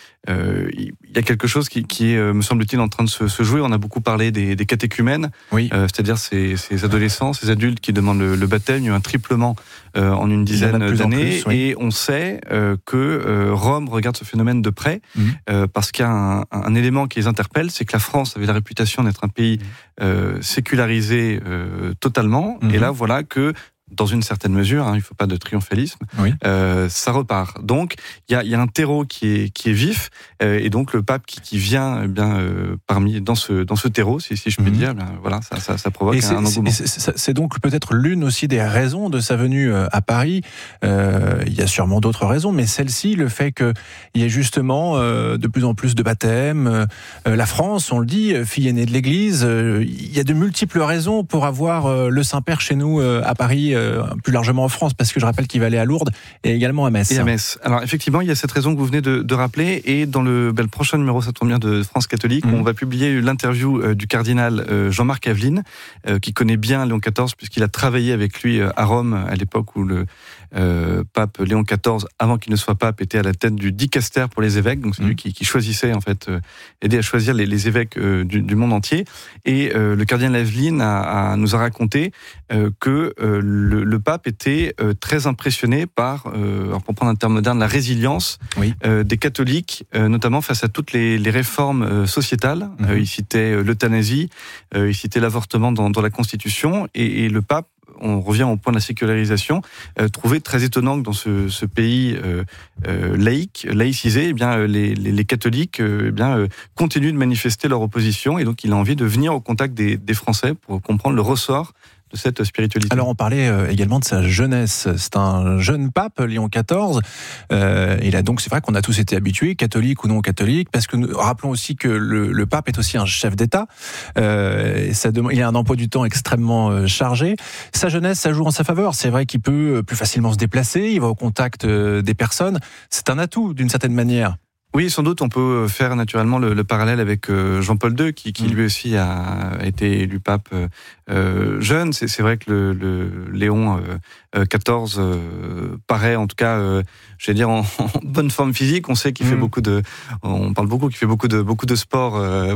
quelque chose qui est, me semble-t-il, en train de se jouer. On a beaucoup parlé des catéchumènes, c'est-à-dire ces adolescents, ces adultes qui demandent le baptême. Il y a eu un triplement en une dizaine d'années, et on sait que Rome regarde ce phénomène de près, parce qu'il y a un élément qui les interpelle, c'est que la France avait la réputation d'être un pays sécularisé totalement, et là voilà que dans une certaine mesure, il ne faut pas de triomphalisme, ça repart. Donc, il y a un terreau qui est vif, et donc le pape qui vient dans ce terreau, si je puis dire, voilà, ça provoque un engouement. C'est donc peut-être l'une aussi des raisons de sa venue à Paris. Il y a sûrement d'autres raisons, mais celle-ci, le fait qu'il y ait justement de plus en plus de baptêmes, la France, on le dit, fille aînée de l'Église, il y a de multiples raisons pour avoir le Saint-Père chez nous à Paris, plus largement en France, parce que je rappelle qu'il va aller à Lourdes et également à Metz. Et à Metz. Alors effectivement, il y a cette raison que vous venez de rappeler, et dans le prochain numéro, ça tombe bien, de France Catholique, on va publier l'interview du cardinal Jean-Marc Aveline, qui connaît bien Léon XIV, puisqu'il a travaillé avec lui à Rome, à l'époque où le pape Léon XIV, avant qu'il ne soit pape, était à la tête du dicaster pour les évêques, donc c'est lui qui choisissait, en fait, aidait à choisir les évêques du monde entier. Et le cardinal Aveline nous a raconté que le pape était très impressionné par, pour prendre un terme moderne, la résilience des catholiques, notamment face à toutes les réformes sociétales. Il citait l'euthanasie, il citait l'avortement dans la Constitution, et le pape, on revient au point de la sécularisation, trouvait très étonnant que dans ce pays laïcisé, les catholiques continuent de manifester leur opposition, et donc il a envie de venir au contact des Français pour comprendre le ressort de cette spiritualité. Alors on parlait également de sa jeunesse. C'est un jeune pape, Léon XIV. Il a donc, c'est vrai qu'on a tous été habitués, catholiques ou non catholiques, parce que rappelons aussi que le pape est aussi un chef d'État. Il a un emploi du temps extrêmement chargé. Sa jeunesse, ça joue en sa faveur. C'est vrai qu'il peut plus facilement se déplacer, il va au contact des personnes. C'est un atout d'une certaine manière. Oui, sans doute, on peut faire naturellement le parallèle avec Jean-Paul II, qui lui aussi a été élu pape jeune. C'est vrai que le Léon XIV paraît en tout cas, je vais dire en bonne forme physique. On sait qu'il fait on parle beaucoup qu'il fait beaucoup de sport,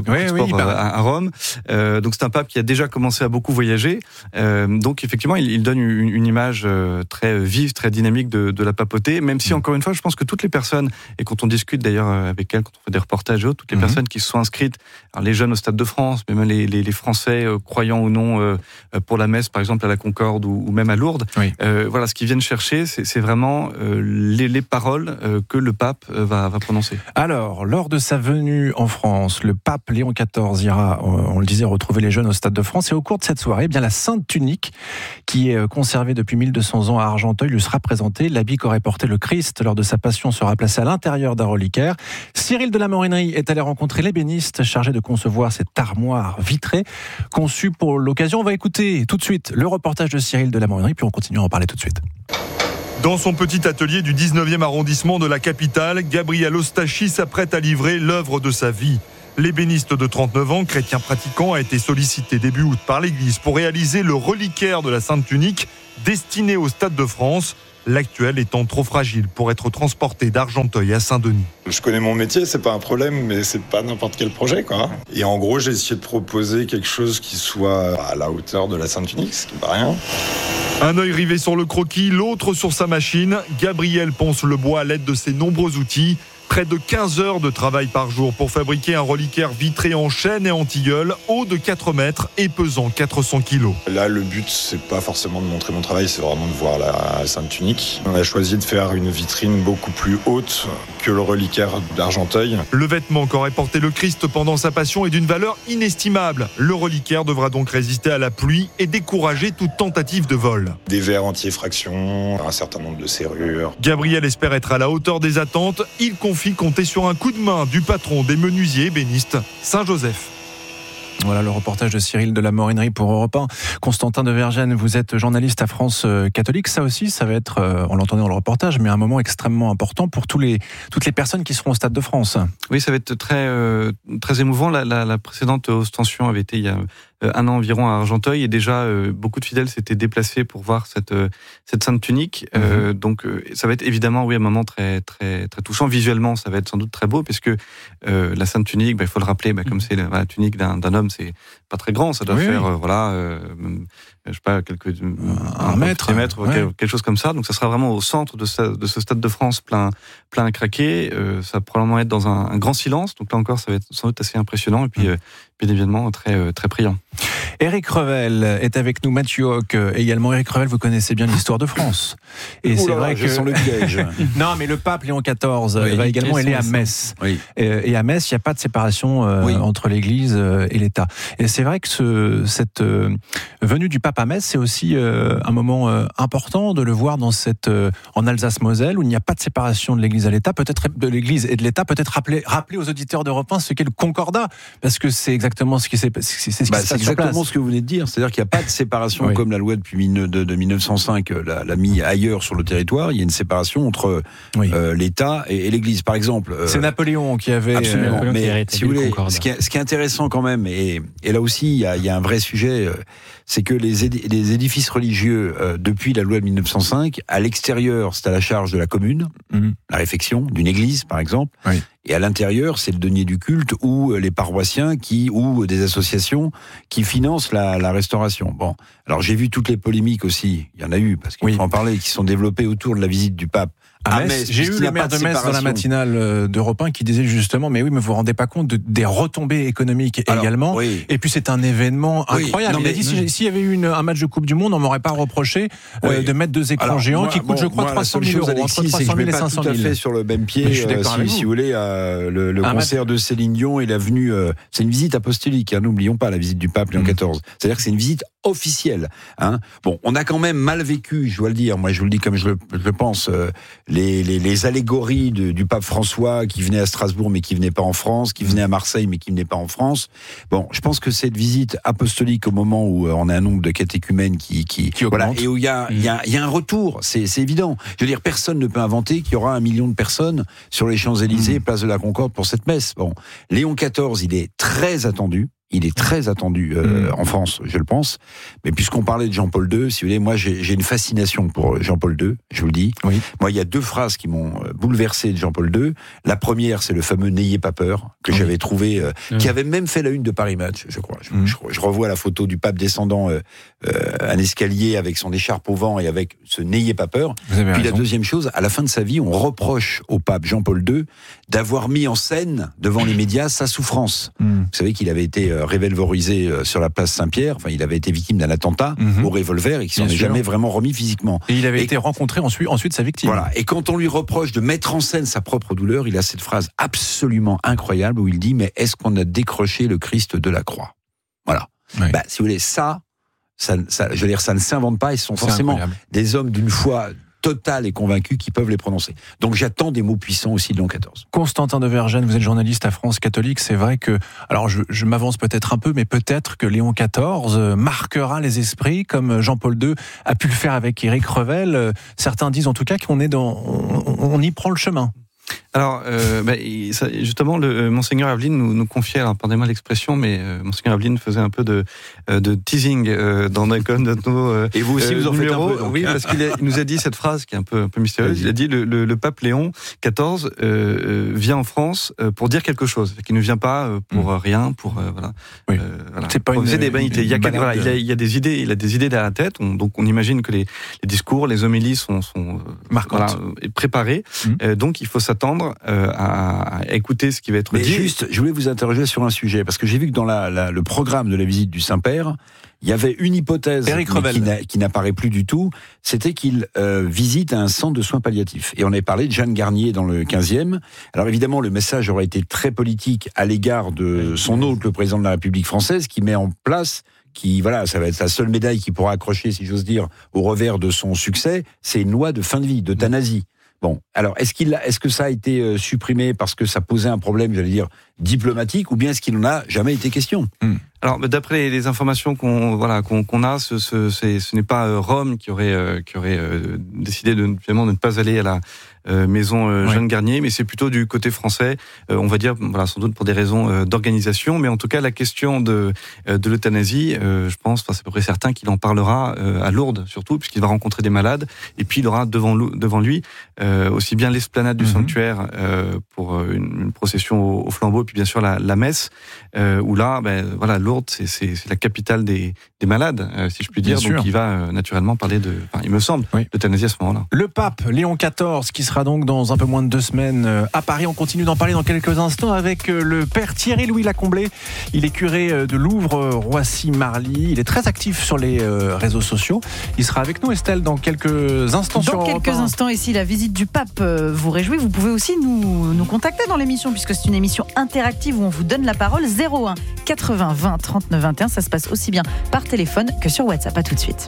à Rome. Donc c'est un pape qui a déjà commencé à beaucoup voyager. Donc effectivement, il donne une image très vive, très dynamique de la papauté. Même si encore une fois, je pense que toutes les personnes, et quand on discute d'ailleurs avec elles, quand on fait des reportages et autres, toutes les personnes qui se sont inscrites, alors les jeunes au Stade de France, mais même les Français croyants ou non pour la messe, par exemple à la Concorde ou même à Lourdes. Voilà, ce qu'ils viennent chercher, c'est vraiment les paroles que le pape va prononcer. Alors, lors de sa venue en France, le pape Léon XIV ira, on le disait, retrouver les jeunes au Stade de France. Et au cours de cette soirée, bien la Sainte Tunique, qui est conservée depuis 1200 ans à Argenteuil, lui sera présentée. L'habit qu'aurait porté le Christ lors de sa passion sera placé à l'intérieur d'un reliquaire. Cyril de la Morinerie est allé rencontrer l'ébéniste chargé de concevoir cette armoire vitrée conçue pour l'occasion. On va écouter tout de suite le reportage de Cyril de la Morinerie, puis on continue à en parler tout de suite. Dans son petit atelier du 19e arrondissement de la capitale, Gabriel Ostachi s'apprête à livrer l'œuvre de sa vie. L'ébéniste de 39 ans, chrétien pratiquant, a été sollicité début août par l'Église pour réaliser le reliquaire de la Sainte Tunique destiné au Stade de France, l'actuel étant trop fragile pour être transporté d'Argenteuil à Saint-Denis. Je connais mon métier, c'est pas un problème, mais c'est pas n'importe quel projet, quoi. Et en gros, j'ai essayé de proposer quelque chose qui soit à la hauteur de la Sainte Tunique, ce qui n'est pas rien. Un œil rivé sur le croquis, l'autre sur sa machine. Gabriel ponce le bois à l'aide de ses nombreux outils. Près de 15 heures de travail par jour pour fabriquer un reliquaire vitré en chêne et en tilleul, haut de 4 mètres et pesant 400 kilos. Là, le but, c'est pas forcément de montrer mon travail, c'est vraiment de voir la Sainte Tunique. On a choisi de faire une vitrine beaucoup plus haute que le reliquaire d'Argenteuil. Le vêtement qu'aurait porté le Christ pendant sa passion est d'une valeur inestimable. Le reliquaire devra donc résister à la pluie et décourager toute tentative de vol. Des verres anti-effraction, un certain nombre de serrures. Gabriel espère être à la hauteur des attentes. Il confie compter sur un coup de main du patron des menuisiers ébénistes, Saint-Joseph. Voilà le reportage de Cyril de la Morinerie pour Europe 1. Constantin de Vergennes, vous êtes journaliste à France Catholique. Ça aussi, ça va être, on l'entendait dans le reportage, mais un moment extrêmement important pour toutes les personnes qui seront au Stade de France. Oui, ça va être très émouvant. La précédente ostension avait été il y a un an environ à Argenteuil, et déjà beaucoup de fidèles s'étaient déplacés pour voir cette Sainte Tunique. Donc ça va être évidemment un moment très très très touchant. Visuellement, ça va être sans doute très beau, puisque la Sainte Tunique, il faut le rappeler, comme c'est la tunique d'un homme, c'est pas très grand, ça doit faire je sais pas, un mètre, quelque chose comme ça. Donc ça sera vraiment au centre de ce Stade de France plein à craquer. Ça va probablement être dans un grand silence. Donc là encore, ça va être sans doute assez impressionnant. Et puis bien évidemment très très priant. Éric Revel est avec nous, Mathieu Hoc également. Éric Revel, vous connaissez bien l'histoire de France. Et c'est vrai que sens le piège. Non, mais le pape Léon XIV va également aller à Metz. Oui. Et à Metz, il n'y a pas de séparation entre l'Église et l'État. Et c'est vrai que cette venue du pape à Metz, c'est aussi un moment important de le voir en Alsace-Moselle, où il n'y a pas de séparation de l'Église à l'État, peut-être de l'Église et de l'État. Peut-être rappeler aux auditeurs d'Europe 1 ce qu'est le Concordat, parce que c'est exactement ce qui s'est passé. C'est exactement ce que vous venez de dire, c'est-à-dire qu'il n'y a pas de séparation comme la loi depuis de 1905 l'a mis ailleurs sur le territoire. Il y a une séparation entre l'État et l'Église, par exemple. C'est Napoléon qui avait absolument. Mais si vous voulez, ce qui est intéressant quand même, et là aussi il y a un vrai sujet, c'est que les édifices religieux depuis la loi de 1905, à l'extérieur, c'est à la charge de la commune, la réfection d'une église par exemple. Et à l'intérieur, c'est le denier du culte ou les paroissiens ou des associations qui financent la restauration. Bon, alors j'ai vu toutes les polémiques aussi, il y en a eu, parce qu'il faut en parler, qui sont développées autour de la visite du pape à Metz. J'ai eu le maire de Metz dans la matinale d'Europe 1 qui disait justement, mais oui, mais vous vous rendez pas compte des retombées économiques également. Oui. Et puis c'est un événement incroyable. Il a dit, s'il y avait eu un match de Coupe du Monde, on m'aurait pas reproché de mettre 2 écrans géants qui coûtent, je crois, 300 000 euros, entre 300 000 et 500 000. Je ne mets pas tout à fait sur le même pied, si vous voulez, le concert de Céline Dion et la venue, c'est une visite apostolique, n'oublions pas la visite du pape Léon XIV. C'est-à-dire que c'est une visite officielle. Bon, on a quand même mal vécu, je dois le dire, moi je vous le dis comme je le pense, les allégories du pape François qui venait à Strasbourg mais qui venait pas en France, qui venait à Marseille mais qui venait pas en France. Bon, je pense que cette visite apostolique au moment où on a un nombre de catéchumènes qui voilà, et où il y a un retour, c'est évident. Je veux dire, personne ne peut inventer qu'il y aura 1 million de personnes sur les Champs-Élysées, place de la Concorde pour cette messe. Bon, Léon XIV, il est très attendu. Il est très attendu en France, je le pense. Mais puisqu'on parlait de Jean-Paul II, si vous voulez, moi j'ai une fascination pour Jean-Paul II, je vous le dis. Oui. Moi, il y a 2 phrases qui m'ont bouleversé de Jean-Paul II. La première, c'est le fameux « N'ayez pas peur » que j'avais trouvé, qui avait même fait la une de Paris Match, je crois. Je revois la photo du pape descendant un escalier avec son écharpe au vent et avec ce « N'ayez pas peur ». Puis la deuxième chose, à la fin de sa vie, on reproche au pape Jean-Paul II d'avoir mis en scène devant les médias sa souffrance. Vous savez qu'il avait été révolverisé sur la place Saint-Pierre. Enfin, il avait été victime d'un attentat au revolver et qu'il s'en est jamais vraiment remis physiquement. Et il avait été rencontré ensuite sa victime. Voilà. Et quand on lui reproche de mettre en scène sa propre douleur, il a cette phrase absolument incroyable où il dit « Mais est-ce qu'on a décroché le Christ de la croix ?» Voilà. Oui. Si vous voulez, ça, je veux dire, ça ne s'invente pas. Et ce sont forcément des hommes d'une foi totale et convaincus qui peuvent les prononcer. Donc j'attends des mots puissants aussi de Léon XIV. Constantin de Vergennes, vous êtes journaliste à France Catholique. C'est vrai que, alors je m'avance peut-être un peu, mais peut-être que Léon XIV marquera les esprits comme Jean-Paul II a pu le faire avec Éric Revel. Certains disent en tout cas qu'on est on y prend le chemin. Alors, justement, Monseigneur Aveline nous confiait, alors pardonnez-moi l'expression, mais Monseigneur Aveline faisait un peu de teasing dans nos et vous aussi, vous en numéros. Faites un peu, donc. Oui, parce qu'il nous a dit cette phrase qui est un peu mystérieuse. Il a dit le pape Léon XIV vient en France pour dire quelque chose, qu'il ne vient pas pour rien, pour voilà. Oui. Voilà. C'est pas des vanités. Il y a des idées, il a des idées derrière la tête. Donc on imagine que les discours, les homélies sont préparés. Donc il faut s'attendre à écouter ce qui va être dit. Juste, je voulais vous interroger sur un sujet, parce que j'ai vu que dans le programme de la visite du Saint-Père, il y avait une hypothèse qui n'apparaît plus du tout, c'était qu'il visite un centre de soins palliatifs. Et on avait parlé de Jeanne Garnier dans le 15e. Alors évidemment, le message aurait été très politique à l'égard de son hôte, le président de la République française, qui met en place... ça va être la seule médaille qu'il pourra accrocher, si j'ose dire, au revers de son succès, c'est une loi de fin de vie, d'euthanasie. Bon, alors est-ce que ça a été supprimé parce que ça posait un problème, j'allais dire, diplomatique, ou bien est-ce qu'il n'en a jamais été question ? Alors, d'après les informations qu'on a, ce n'est pas Rome qui aurait décidé de ne pas aller à la maison Jeanne Garnier, mais c'est plutôt du côté français. On va dire, sans doute pour des raisons d'organisation, mais en tout cas la question de l'euthanasie, je pense, c'est à peu près certain qu'il en parlera à Lourdes surtout, puisqu'il va rencontrer des malades, et puis il aura devant lui aussi bien l'esplanade du sanctuaire pour une procession au flambeau, puis bien sûr la messe, où là, Lourdes, c'est la capitale des malades, si je puis dire. Donc il va naturellement parler il me semble, d'euthanasie à ce moment-là. Le pape Léon XIV, qui sera donc dans un peu moins de 2 semaines à Paris. On continue d'en parler dans quelques instants avec le père Thierry-Louis Lacomblé. Il est curé de Louvres, Roissy-Marly. Il est très actif sur les réseaux sociaux. Il sera avec nous, Estelle, dans quelques instants. Dans quelques instants, et si la visite du pape vous réjouit, vous pouvez aussi nous contacter dans l'émission, puisque c'est une émission interactive où on vous donne la parole. 01 80 20 39 21. Ça se passe aussi bien par téléphone que sur WhatsApp. À tout de suite.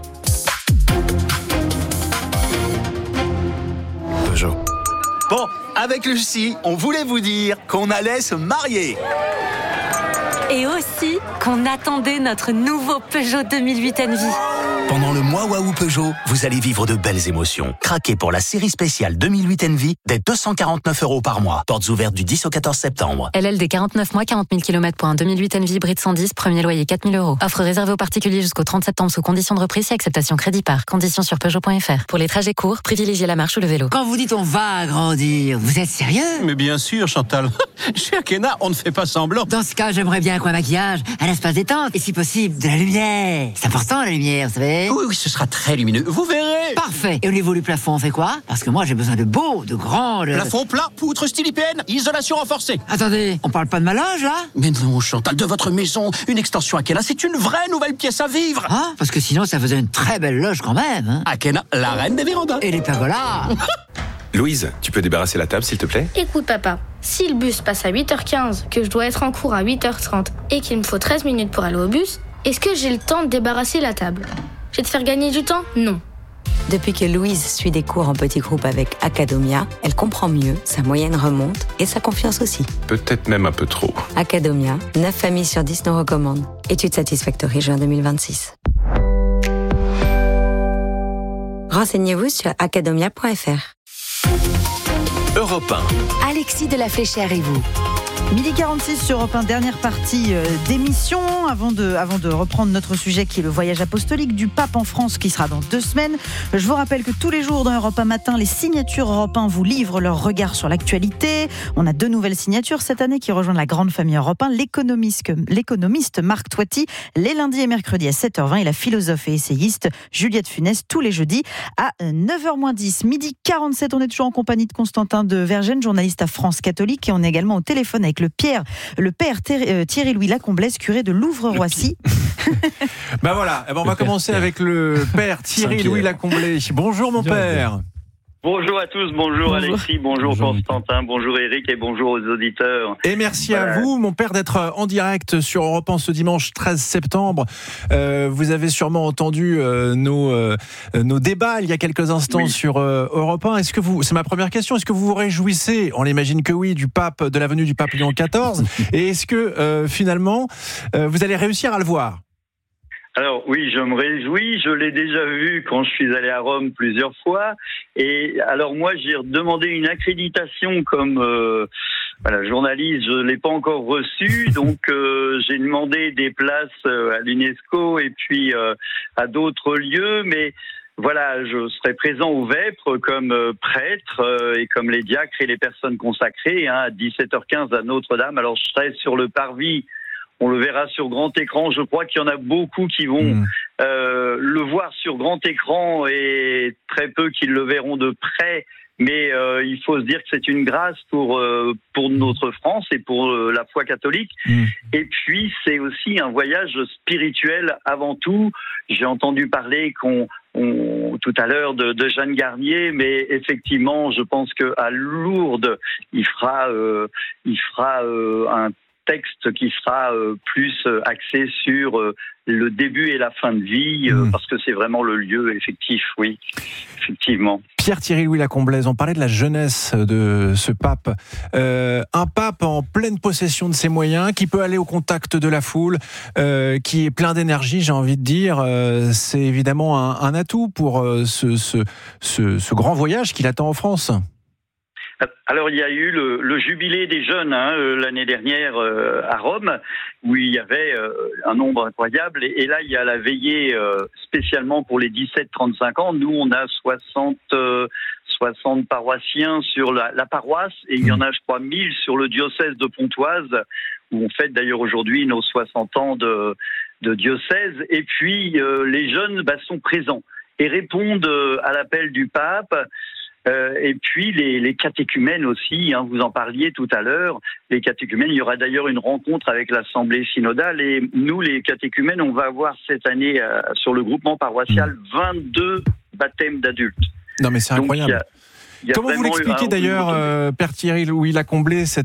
Peugeot. Bon, avec Lucie, on voulait vous dire qu'on allait se marier. Et aussi qu'on attendait notre nouveau Peugeot 2008 Envy. Pendant le mois Waouh Peugeot, vous allez vivre de belles émotions. Craquez pour la série spéciale 2008 Envy dès 249 € par mois. Portes ouvertes du 10 au 14 septembre. LLD 49 mois, 40 000 km pour un 2008 Envy hybride 110, premier loyer 4 000 €. Offre réservée aux particuliers jusqu'au 30 septembre sous conditions de reprise et acceptation crédit par. Conditions sur Peugeot.fr. Pour les trajets courts, privilégiez la marche ou le vélo. Quand vous dites on va grandir, vous êtes sérieux ? Mais bien sûr, Chantal. Chez Akena, on ne fait pas semblant. Dans ce cas, j'aimerais bien un maquillage, un espace détente et si possible, de la lumière. C'est important la lumière, vous savez ? Oui, ce sera très lumineux. Vous verrez. Parfait. Et au niveau du plafond, on fait quoi ? Parce que moi, j'ai besoin de beaux, de grands... Plafond plat, poutre style IPN, isolation renforcée. Attendez, on parle pas de ma loge, là ? Mais non, Chantal, de votre maison, une extension Akena, c'est une vraie nouvelle pièce à vivre. Ah, parce que sinon, ça faisait une très belle loge quand même. Hein ? Akena, la reine des vérandas. Et les pergolas. Louise, tu peux débarrasser la table, s'il te plaît ? Écoute, papa, si le bus passe à 8h15, que je dois être en cours à 8h30 et qu'il me faut 13 minutes pour aller au bus, est-ce que j'ai le temps de débarrasser la table ? Je vais te faire gagner du temps ? Non. Depuis que Louise suit des cours en petits groupes avec Academia, elle comprend mieux, sa moyenne remonte et sa confiance aussi. Peut-être même un peu trop. Academia, 9 familles sur 10 nous recommandent. Étude Satisfactory, juin 2026. Renseignez-vous sur academia.fr. Europe 1. Alexis de la Fléchère et vous. 12h46 sur Europe 1, dernière partie d'émission. Avant de reprendre notre sujet qui est le voyage apostolique du pape en France qui sera dans 2 semaines. Je vous rappelle que tous les jours dans Europe 1 Matin, les signatures Europe 1 vous livrent leur regard sur l'actualité. On a 2 nouvelles signatures cette année qui rejoignent la grande famille Europe 1. L'économiste Marc Toiti, les lundis et mercredis à 7h20 et la philosophe et essayiste Juliette Funès tous les jeudis à 9h-10. 12h47, on est toujours en compagnie de Constantin de Vergennes, journaliste à France Catholique, et on est également au téléphone avec le père Thierry-Louis Lacomblesse, curé de Louvre-Roissy. Ben voilà, on va commencer avec le père Thierry-Louis Lacomblesse. Bonjour mon père. Bonjour à tous, bonjour Alexis, bonjour Constantin, bonjour Eric et bonjour aux auditeurs. Et merci à vous, mon père, d'être en direct sur Europe 1 ce dimanche 13 septembre. Vous avez sûrement entendu nos débats il y a quelques instants sur Europe 1. C'est ma première question, est-ce que vous vous réjouissez, on l'imagine que oui, de la venue du pape Léon XIV, et est-ce que finalement vous allez réussir à le voir ? Alors oui, je me réjouis, je l'ai déjà vu quand je suis allé à Rome plusieurs fois, et alors moi j'ai demandé une accréditation comme journaliste, je l'ai pas encore reçue, donc j'ai demandé des places à l'UNESCO et puis à d'autres lieux, mais voilà, je serai présent au Vêpres comme prêtre et comme les diacres et les personnes consacrées à 17h15 à Notre-Dame. Alors je serai sur le parvis. On le verra sur grand écran. Je crois qu'il y en a beaucoup qui vont le voir sur grand écran et très peu qui le verront de près. Mais il faut se dire que c'est une grâce pour notre France et pour la foi catholique. Et puis, c'est aussi un voyage spirituel avant tout. J'ai entendu parler tout à l'heure de Jeanne Garnier, mais effectivement, je pense qu'à Lourdes, il fera un texte qui sera plus axé sur le début et la fin de vie, parce que c'est vraiment le lieu effectif, oui, effectivement. Pierre Thierry-Louis Lacomblesse, on parlait de la jeunesse de ce pape. Un pape en pleine possession de ses moyens, qui peut aller au contact de la foule, qui est plein d'énergie, j'ai envie de dire. C'est évidemment un atout pour ce grand voyage qu'il attend en France. Alors il y a eu le jubilé des jeunes l'année dernière à Rome, où il y avait un nombre incroyable, et là il y a la veillée spécialement pour les 17-35 ans. Nous on a 60 paroissiens sur la paroisse, et il y en a je crois 1000 sur le diocèse de Pontoise, où on fête d'ailleurs aujourd'hui nos 60 ans de diocèse. Et puis les jeunes sont présents et répondent à l'appel du pape. Et puis les catéchumènes aussi, vous en parliez tout à l'heure, les catéchumènes, il y aura d'ailleurs une rencontre avec l'Assemblée synodale, et nous les catéchumènes, on va avoir cette année sur le groupement paroissial 22 baptêmes d'adultes. Non mais c'est incroyable. Comment vous l'expliquez d'ailleurs, Père Thierry-Louis Lacomblesse,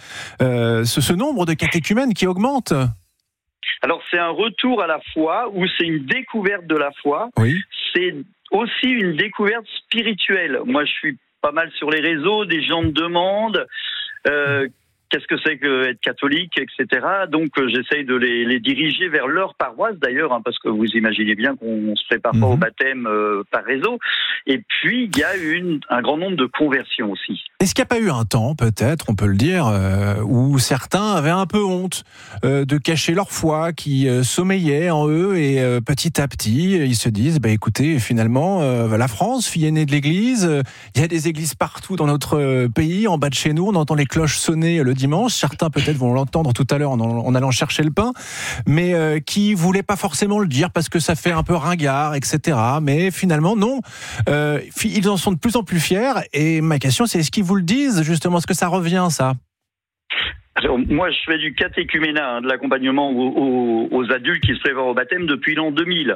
ce nombre de catéchumènes qui augmente ? Alors c'est un retour à la foi, ou c'est une découverte de la foi. Oui. C'est aussi une découverte spirituelle. Moi, je suis pas mal sur les réseaux, des gens me demandent qu'est-ce que c'est que être catholique, etc. Donc, j'essaye de les diriger vers leur paroisse, d'ailleurs, parce que vous imaginez bien qu'on se prépare pas au baptême par réseau. Et puis, il y a un grand nombre de conversions aussi. Est-ce qu'il n'y a pas eu un temps, peut-être, on peut le dire, où certains avaient un peu honte de cacher leur foi, qui sommeillait en eux, et petit à petit, ils se disent, écoutez, finalement, la France, fille aînée de l'Église, il y a des églises partout dans notre pays, en bas de chez nous, on entend les cloches sonner le dimanche, certains peut-être vont l'entendre tout à l'heure en allant chercher le pain, mais qui voulaient pas forcément le dire parce que ça fait un peu ringard, etc. Mais finalement, non, ils en sont de plus en plus fiers, et ma question c'est, est-ce qu'ils vous le disent justement, est-ce que ça revient ça ? Alors, moi, je fais du catéchuménat, de l'accompagnement aux adultes qui se préparent au baptême depuis l'an 2000.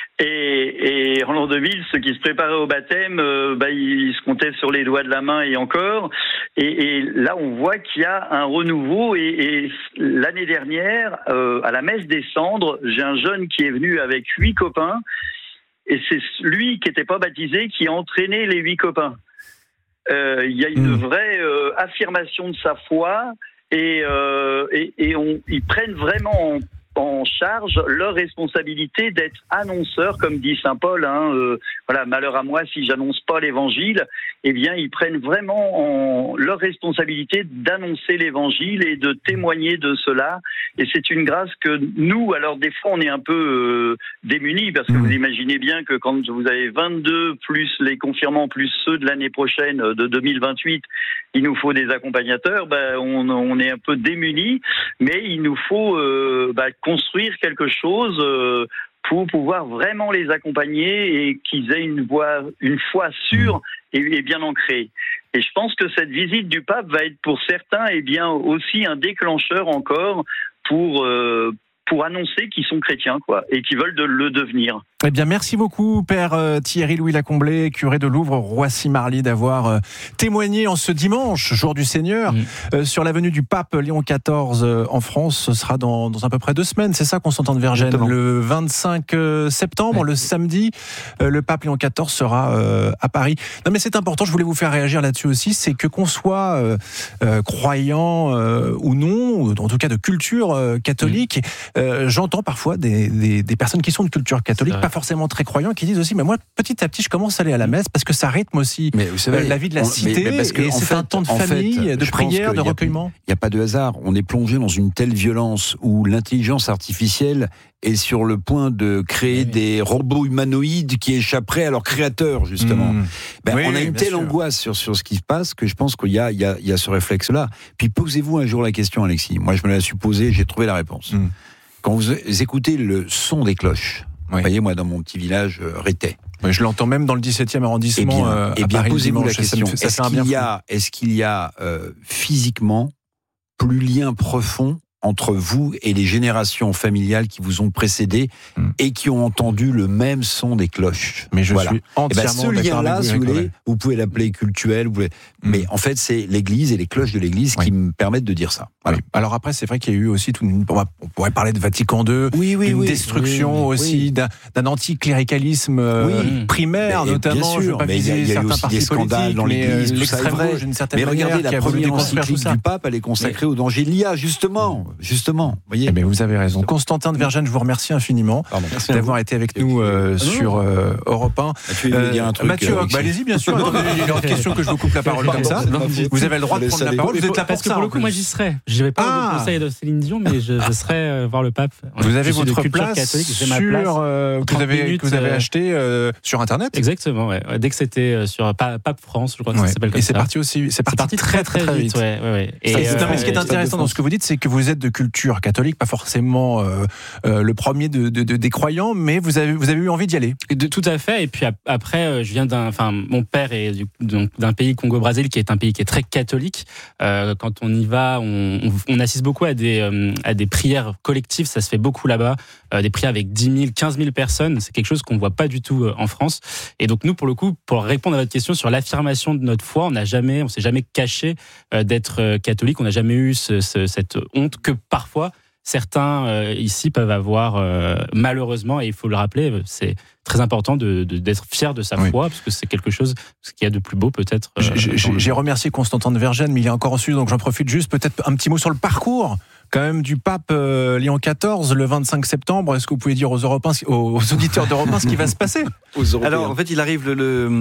Et en l'an 2000, ceux qui se préparaient au baptême, ils se comptaient sur les doigts de la main et encore. Et là, on voit qu'il y a un renouveau. Et l'année dernière, à la messe des cendres, j'ai un jeune qui est venu avec 8 copains. Et c'est lui qui n'était pas baptisé qui a entraîné les 8 copains. Il y a une vraie affirmation de sa foi. Et ils prennent vraiment en charge leur responsabilité d'être annonceurs, comme dit saint Paul. Voilà, malheur à moi si j'annonce pas l'évangile. Eh bien, ils prennent vraiment leur responsabilité d'annoncer l'évangile et de témoigner de cela. Et c'est une grâce que nous, alors des fois, on est un peu démunis, parce que vous imaginez bien que quand vous avez 22 plus les confirmants plus ceux de l'année prochaine, de 2028, il nous faut des accompagnateurs. On est un peu démunis, mais il nous faut construire quelque chose pour pouvoir vraiment les accompagner et qu'ils aient une foi sûre et bien ancrée. Et je pense que cette visite du pape va être pour certains aussi un déclencheur encore pour annoncer qu'ils sont chrétiens, et qu'ils veulent le devenir. Eh bien, merci beaucoup, Père Thierry Louis Lacomblé, curé de Louvre, Roissy-Marly, d'avoir témoigné en ce dimanche, jour du Seigneur, sur la venue du pape Léon XIV en France. Ce sera dans à peu près 2 semaines, c'est ça, Constantin de Vergennes, le 25 septembre, le samedi, le pape Léon XIV sera à Paris. Non, mais c'est important, je voulais vous faire réagir là-dessus aussi, c'est que qu'on soit croyant ou non, ou en tout cas de culture catholique, j'entends parfois des personnes qui sont de culture catholique, pas forcément très croyants, qui disent aussi, mais moi, petit à petit, je commence à aller à la messe parce que ça rythme aussi la vie de la cité, parce que, et c'est un temps de famille, de prière, de recueillement. Il n'y a pas de hasard. On est plongé dans une telle violence où l'intelligence artificielle est sur le point de créer des robots humanoïdes qui échapperaient à leur créateur, justement. On a une telle angoisse sur ce qui se passe que je pense qu'il y a ce réflexe-là. Puis posez-vous un jour la question, Alexis. Moi, je me la suis posée, j'ai trouvé la réponse. Quand vous écoutez le son des cloches, vous voyez, moi, dans mon petit village Rétais. Je l'entends même dans le 17e arrondissement à Paris. Posez-vous la question, est-ce qu'il y a physiquement plus lien profond entre vous et les générations familiales qui vous ont précédé et qui ont entendu le même son des cloches. Mais je suis entièrement ce lien-là, si vous pouvez l'appeler cultuel, mais en fait, c'est l'Église et les cloches de l'Église qui me permettent de dire ça. Voilà. Oui. Alors après, c'est vrai qu'il y a eu aussi on pourrait parler de Vatican II, une destruction aussi d'un anticléricalisme primaire, notamment. Bien sûr, mais il y a eu aussi des scandales dans l'Église, tout ça est vrai. Mais regardez, la première encyclique du pape, elle est consacrée au danger de l'IA, justement, voyez. Mais vous avez raison. Constantin de Vergennes, je vous remercie infiniment d'avoir été avec nous sur Europe 1. Mathieu, il veut dire un truc. Mathieu, allez-y, bien sûr. Il y a une question que je vous coupe la parole comme ça. Vous avez le droit de prendre la parole. Vous êtes là parce que pour le coup, moi, j'y serai. Je vais pas au conseil de Céline Dion, mais je serai voir le pape. Vous avez votre place que vous avez acheté sur Internet. Exactement. Ouais. Dès que c'était sur Pape France, je crois que ça s'appelle comme ça. Et c'est parti aussi. C'est parti très très vite. Et ce qui est intéressant dans ce que vous dites, c'est que vous êtes de culture catholique, pas forcément le premier des croyants, mais vous avez eu envie d'y aller. Tout à fait. Et puis après, je viens mon père est d'un pays, Congo-Brazzaville, qui est un pays qui est très catholique. Quand on y va, on assiste beaucoup à des prières collectives. Ça se fait beaucoup là-bas. Des prières avec 10 000, 15 000 personnes. C'est quelque chose qu'on voit pas du tout en France. Et donc nous, pour le coup, pour répondre à votre question sur l'affirmation de notre foi, on s'est jamais caché d'être catholique. On n'a jamais eu cette honte que parfois certains ici peuvent avoir malheureusement, et il faut le rappeler, c'est très important d'être fier de sa foi, parce que c'est quelque chose qu'il y a de plus beau peut-être. J'ai remercié Constantin de Vergennes, mais il est encore reçu, donc j'en profite juste, peut-être un petit mot sur le parcours quand même du pape Léon XIV le 25 septembre. Est-ce que vous pouvez dire aux Européens, aux auditeurs d'Europe 1 ce qui va se passer? Alors en fait, il arrive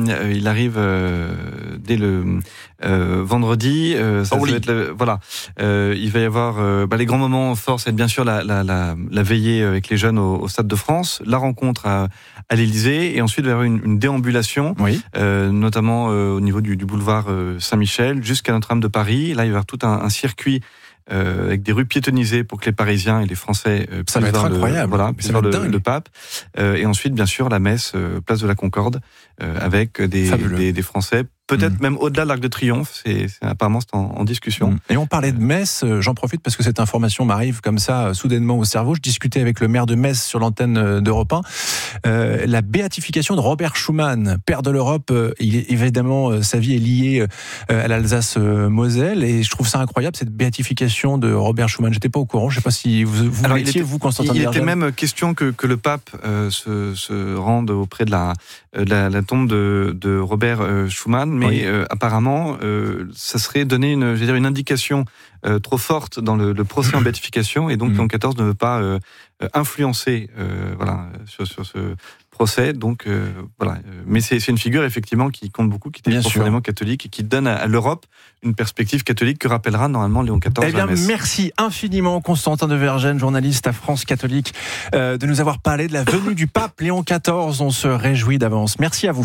dès le vendredi. Ça va être il va y avoir les grands moments forts, c'est bien sûr la veillée avec les jeunes au Stade de France, la rencontre à l'Élysée, et ensuite il va y avoir une déambulation, notamment au niveau du boulevard Saint-Michel jusqu'à Notre-Dame de Paris. Là, il va y avoir tout un circuit avec des rues piétonnisées pour que les Parisiens et les Français puissent voir le pape. Et ensuite, bien sûr, la messe place de la Concorde avec des Français. Peut-être même au-delà de l'Arc de Triomphe, apparemment c'est en discussion. Et on parlait de Metz, j'en profite parce que cette information m'arrive comme ça, soudainement au cerveau. Je discutais avec le maire de Metz sur l'antenne d'Europe 1. La béatification de Robert Schuman, père de l'Europe, évidemment, sa vie est liée à l'Alsace-Moselle, et je trouve ça incroyable, cette béatification de Robert Schuman. J'étais pas au courant, je sais pas si vous l'étiez, vous, Constantin de Vergennes. Il était même question que le pape se rende auprès de la tombe de Robert Schuman. mais apparemment, ça serait donner une indication trop forte dans le procès en béatification, et donc Léon XIV ne veut pas influencer sur ce procès. Donc mais c'est une figure effectivement qui compte beaucoup, qui était profondément catholique et qui donne à l'Europe une perspective catholique que rappellera normalement Léon XIV. Eh bien, merci infiniment Constantin de Vergennes, journaliste à France Catholique, de nous avoir parlé de la venue du pape Léon XIV. On se réjouit d'avance. Merci à vous.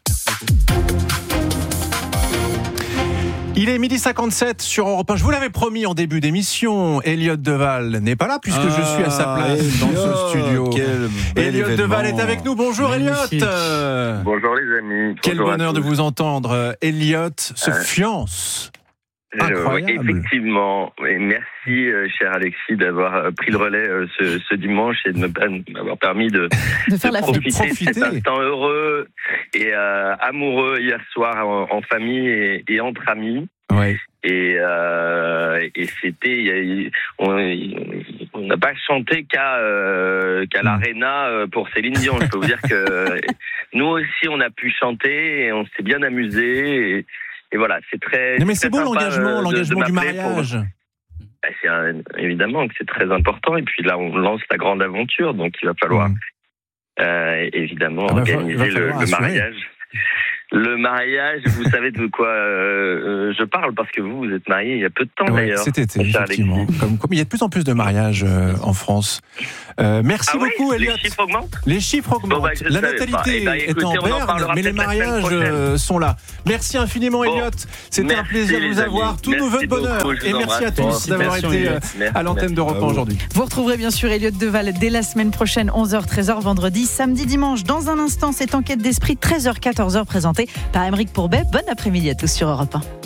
Il est 12h57 sur Europe 1. Je vous l'avais promis en début d'émission, Elliott Deval n'est pas là puisque je suis à sa place dans ce studio. Elliott Deval est avec nous. Bonjour Elliott. Bonjour les amis. Quel bonheur de vous entendre. Elliott se fiance. Incroyable. Effectivement. Et merci, cher Alexis, d'avoir pris le relais ce dimanche et de m'avoir permis de profiter de cet instant heureux et amoureux hier soir en famille et entre amis. Ouais. Et c'était, on n'a pas chanté qu'à l'Arena pour Céline Dion. Je peux vous dire que nous aussi on a pu chanter et on s'est bien amusé. Et voilà, c'est très. Non mais c'est beau l'engagement du mariage. Évidemment que c'est très important. Et puis là, on lance la grande aventure, donc il va falloir évidemment organiser le mariage. Le mariage, vous savez de quoi je parle, parce que vous êtes marié il y a peu de temps d'ailleurs. Cet été, effectivement. Comme il y a de plus en plus de mariages en France. Merci beaucoup, Elliott. Les chiffres augmentent. Les chiffres augmentent. La natalité est en berne, mais les mariages sont là. Merci infiniment, Elliott. C'était un plaisir de vous avoir. Tous nos vœux de bonheur. Et merci à tous d'avoir été à l'antenne d'Europe 1 aujourd'hui. Vous retrouverez bien sûr Elliott Deval dès la semaine prochaine, 11h, 13h, vendredi, samedi, dimanche. Dans un instant, cette enquête d'esprit, 13h, 14h, présentée par Aymeric Pourbet. Bon après-midi à tous sur Europe 1.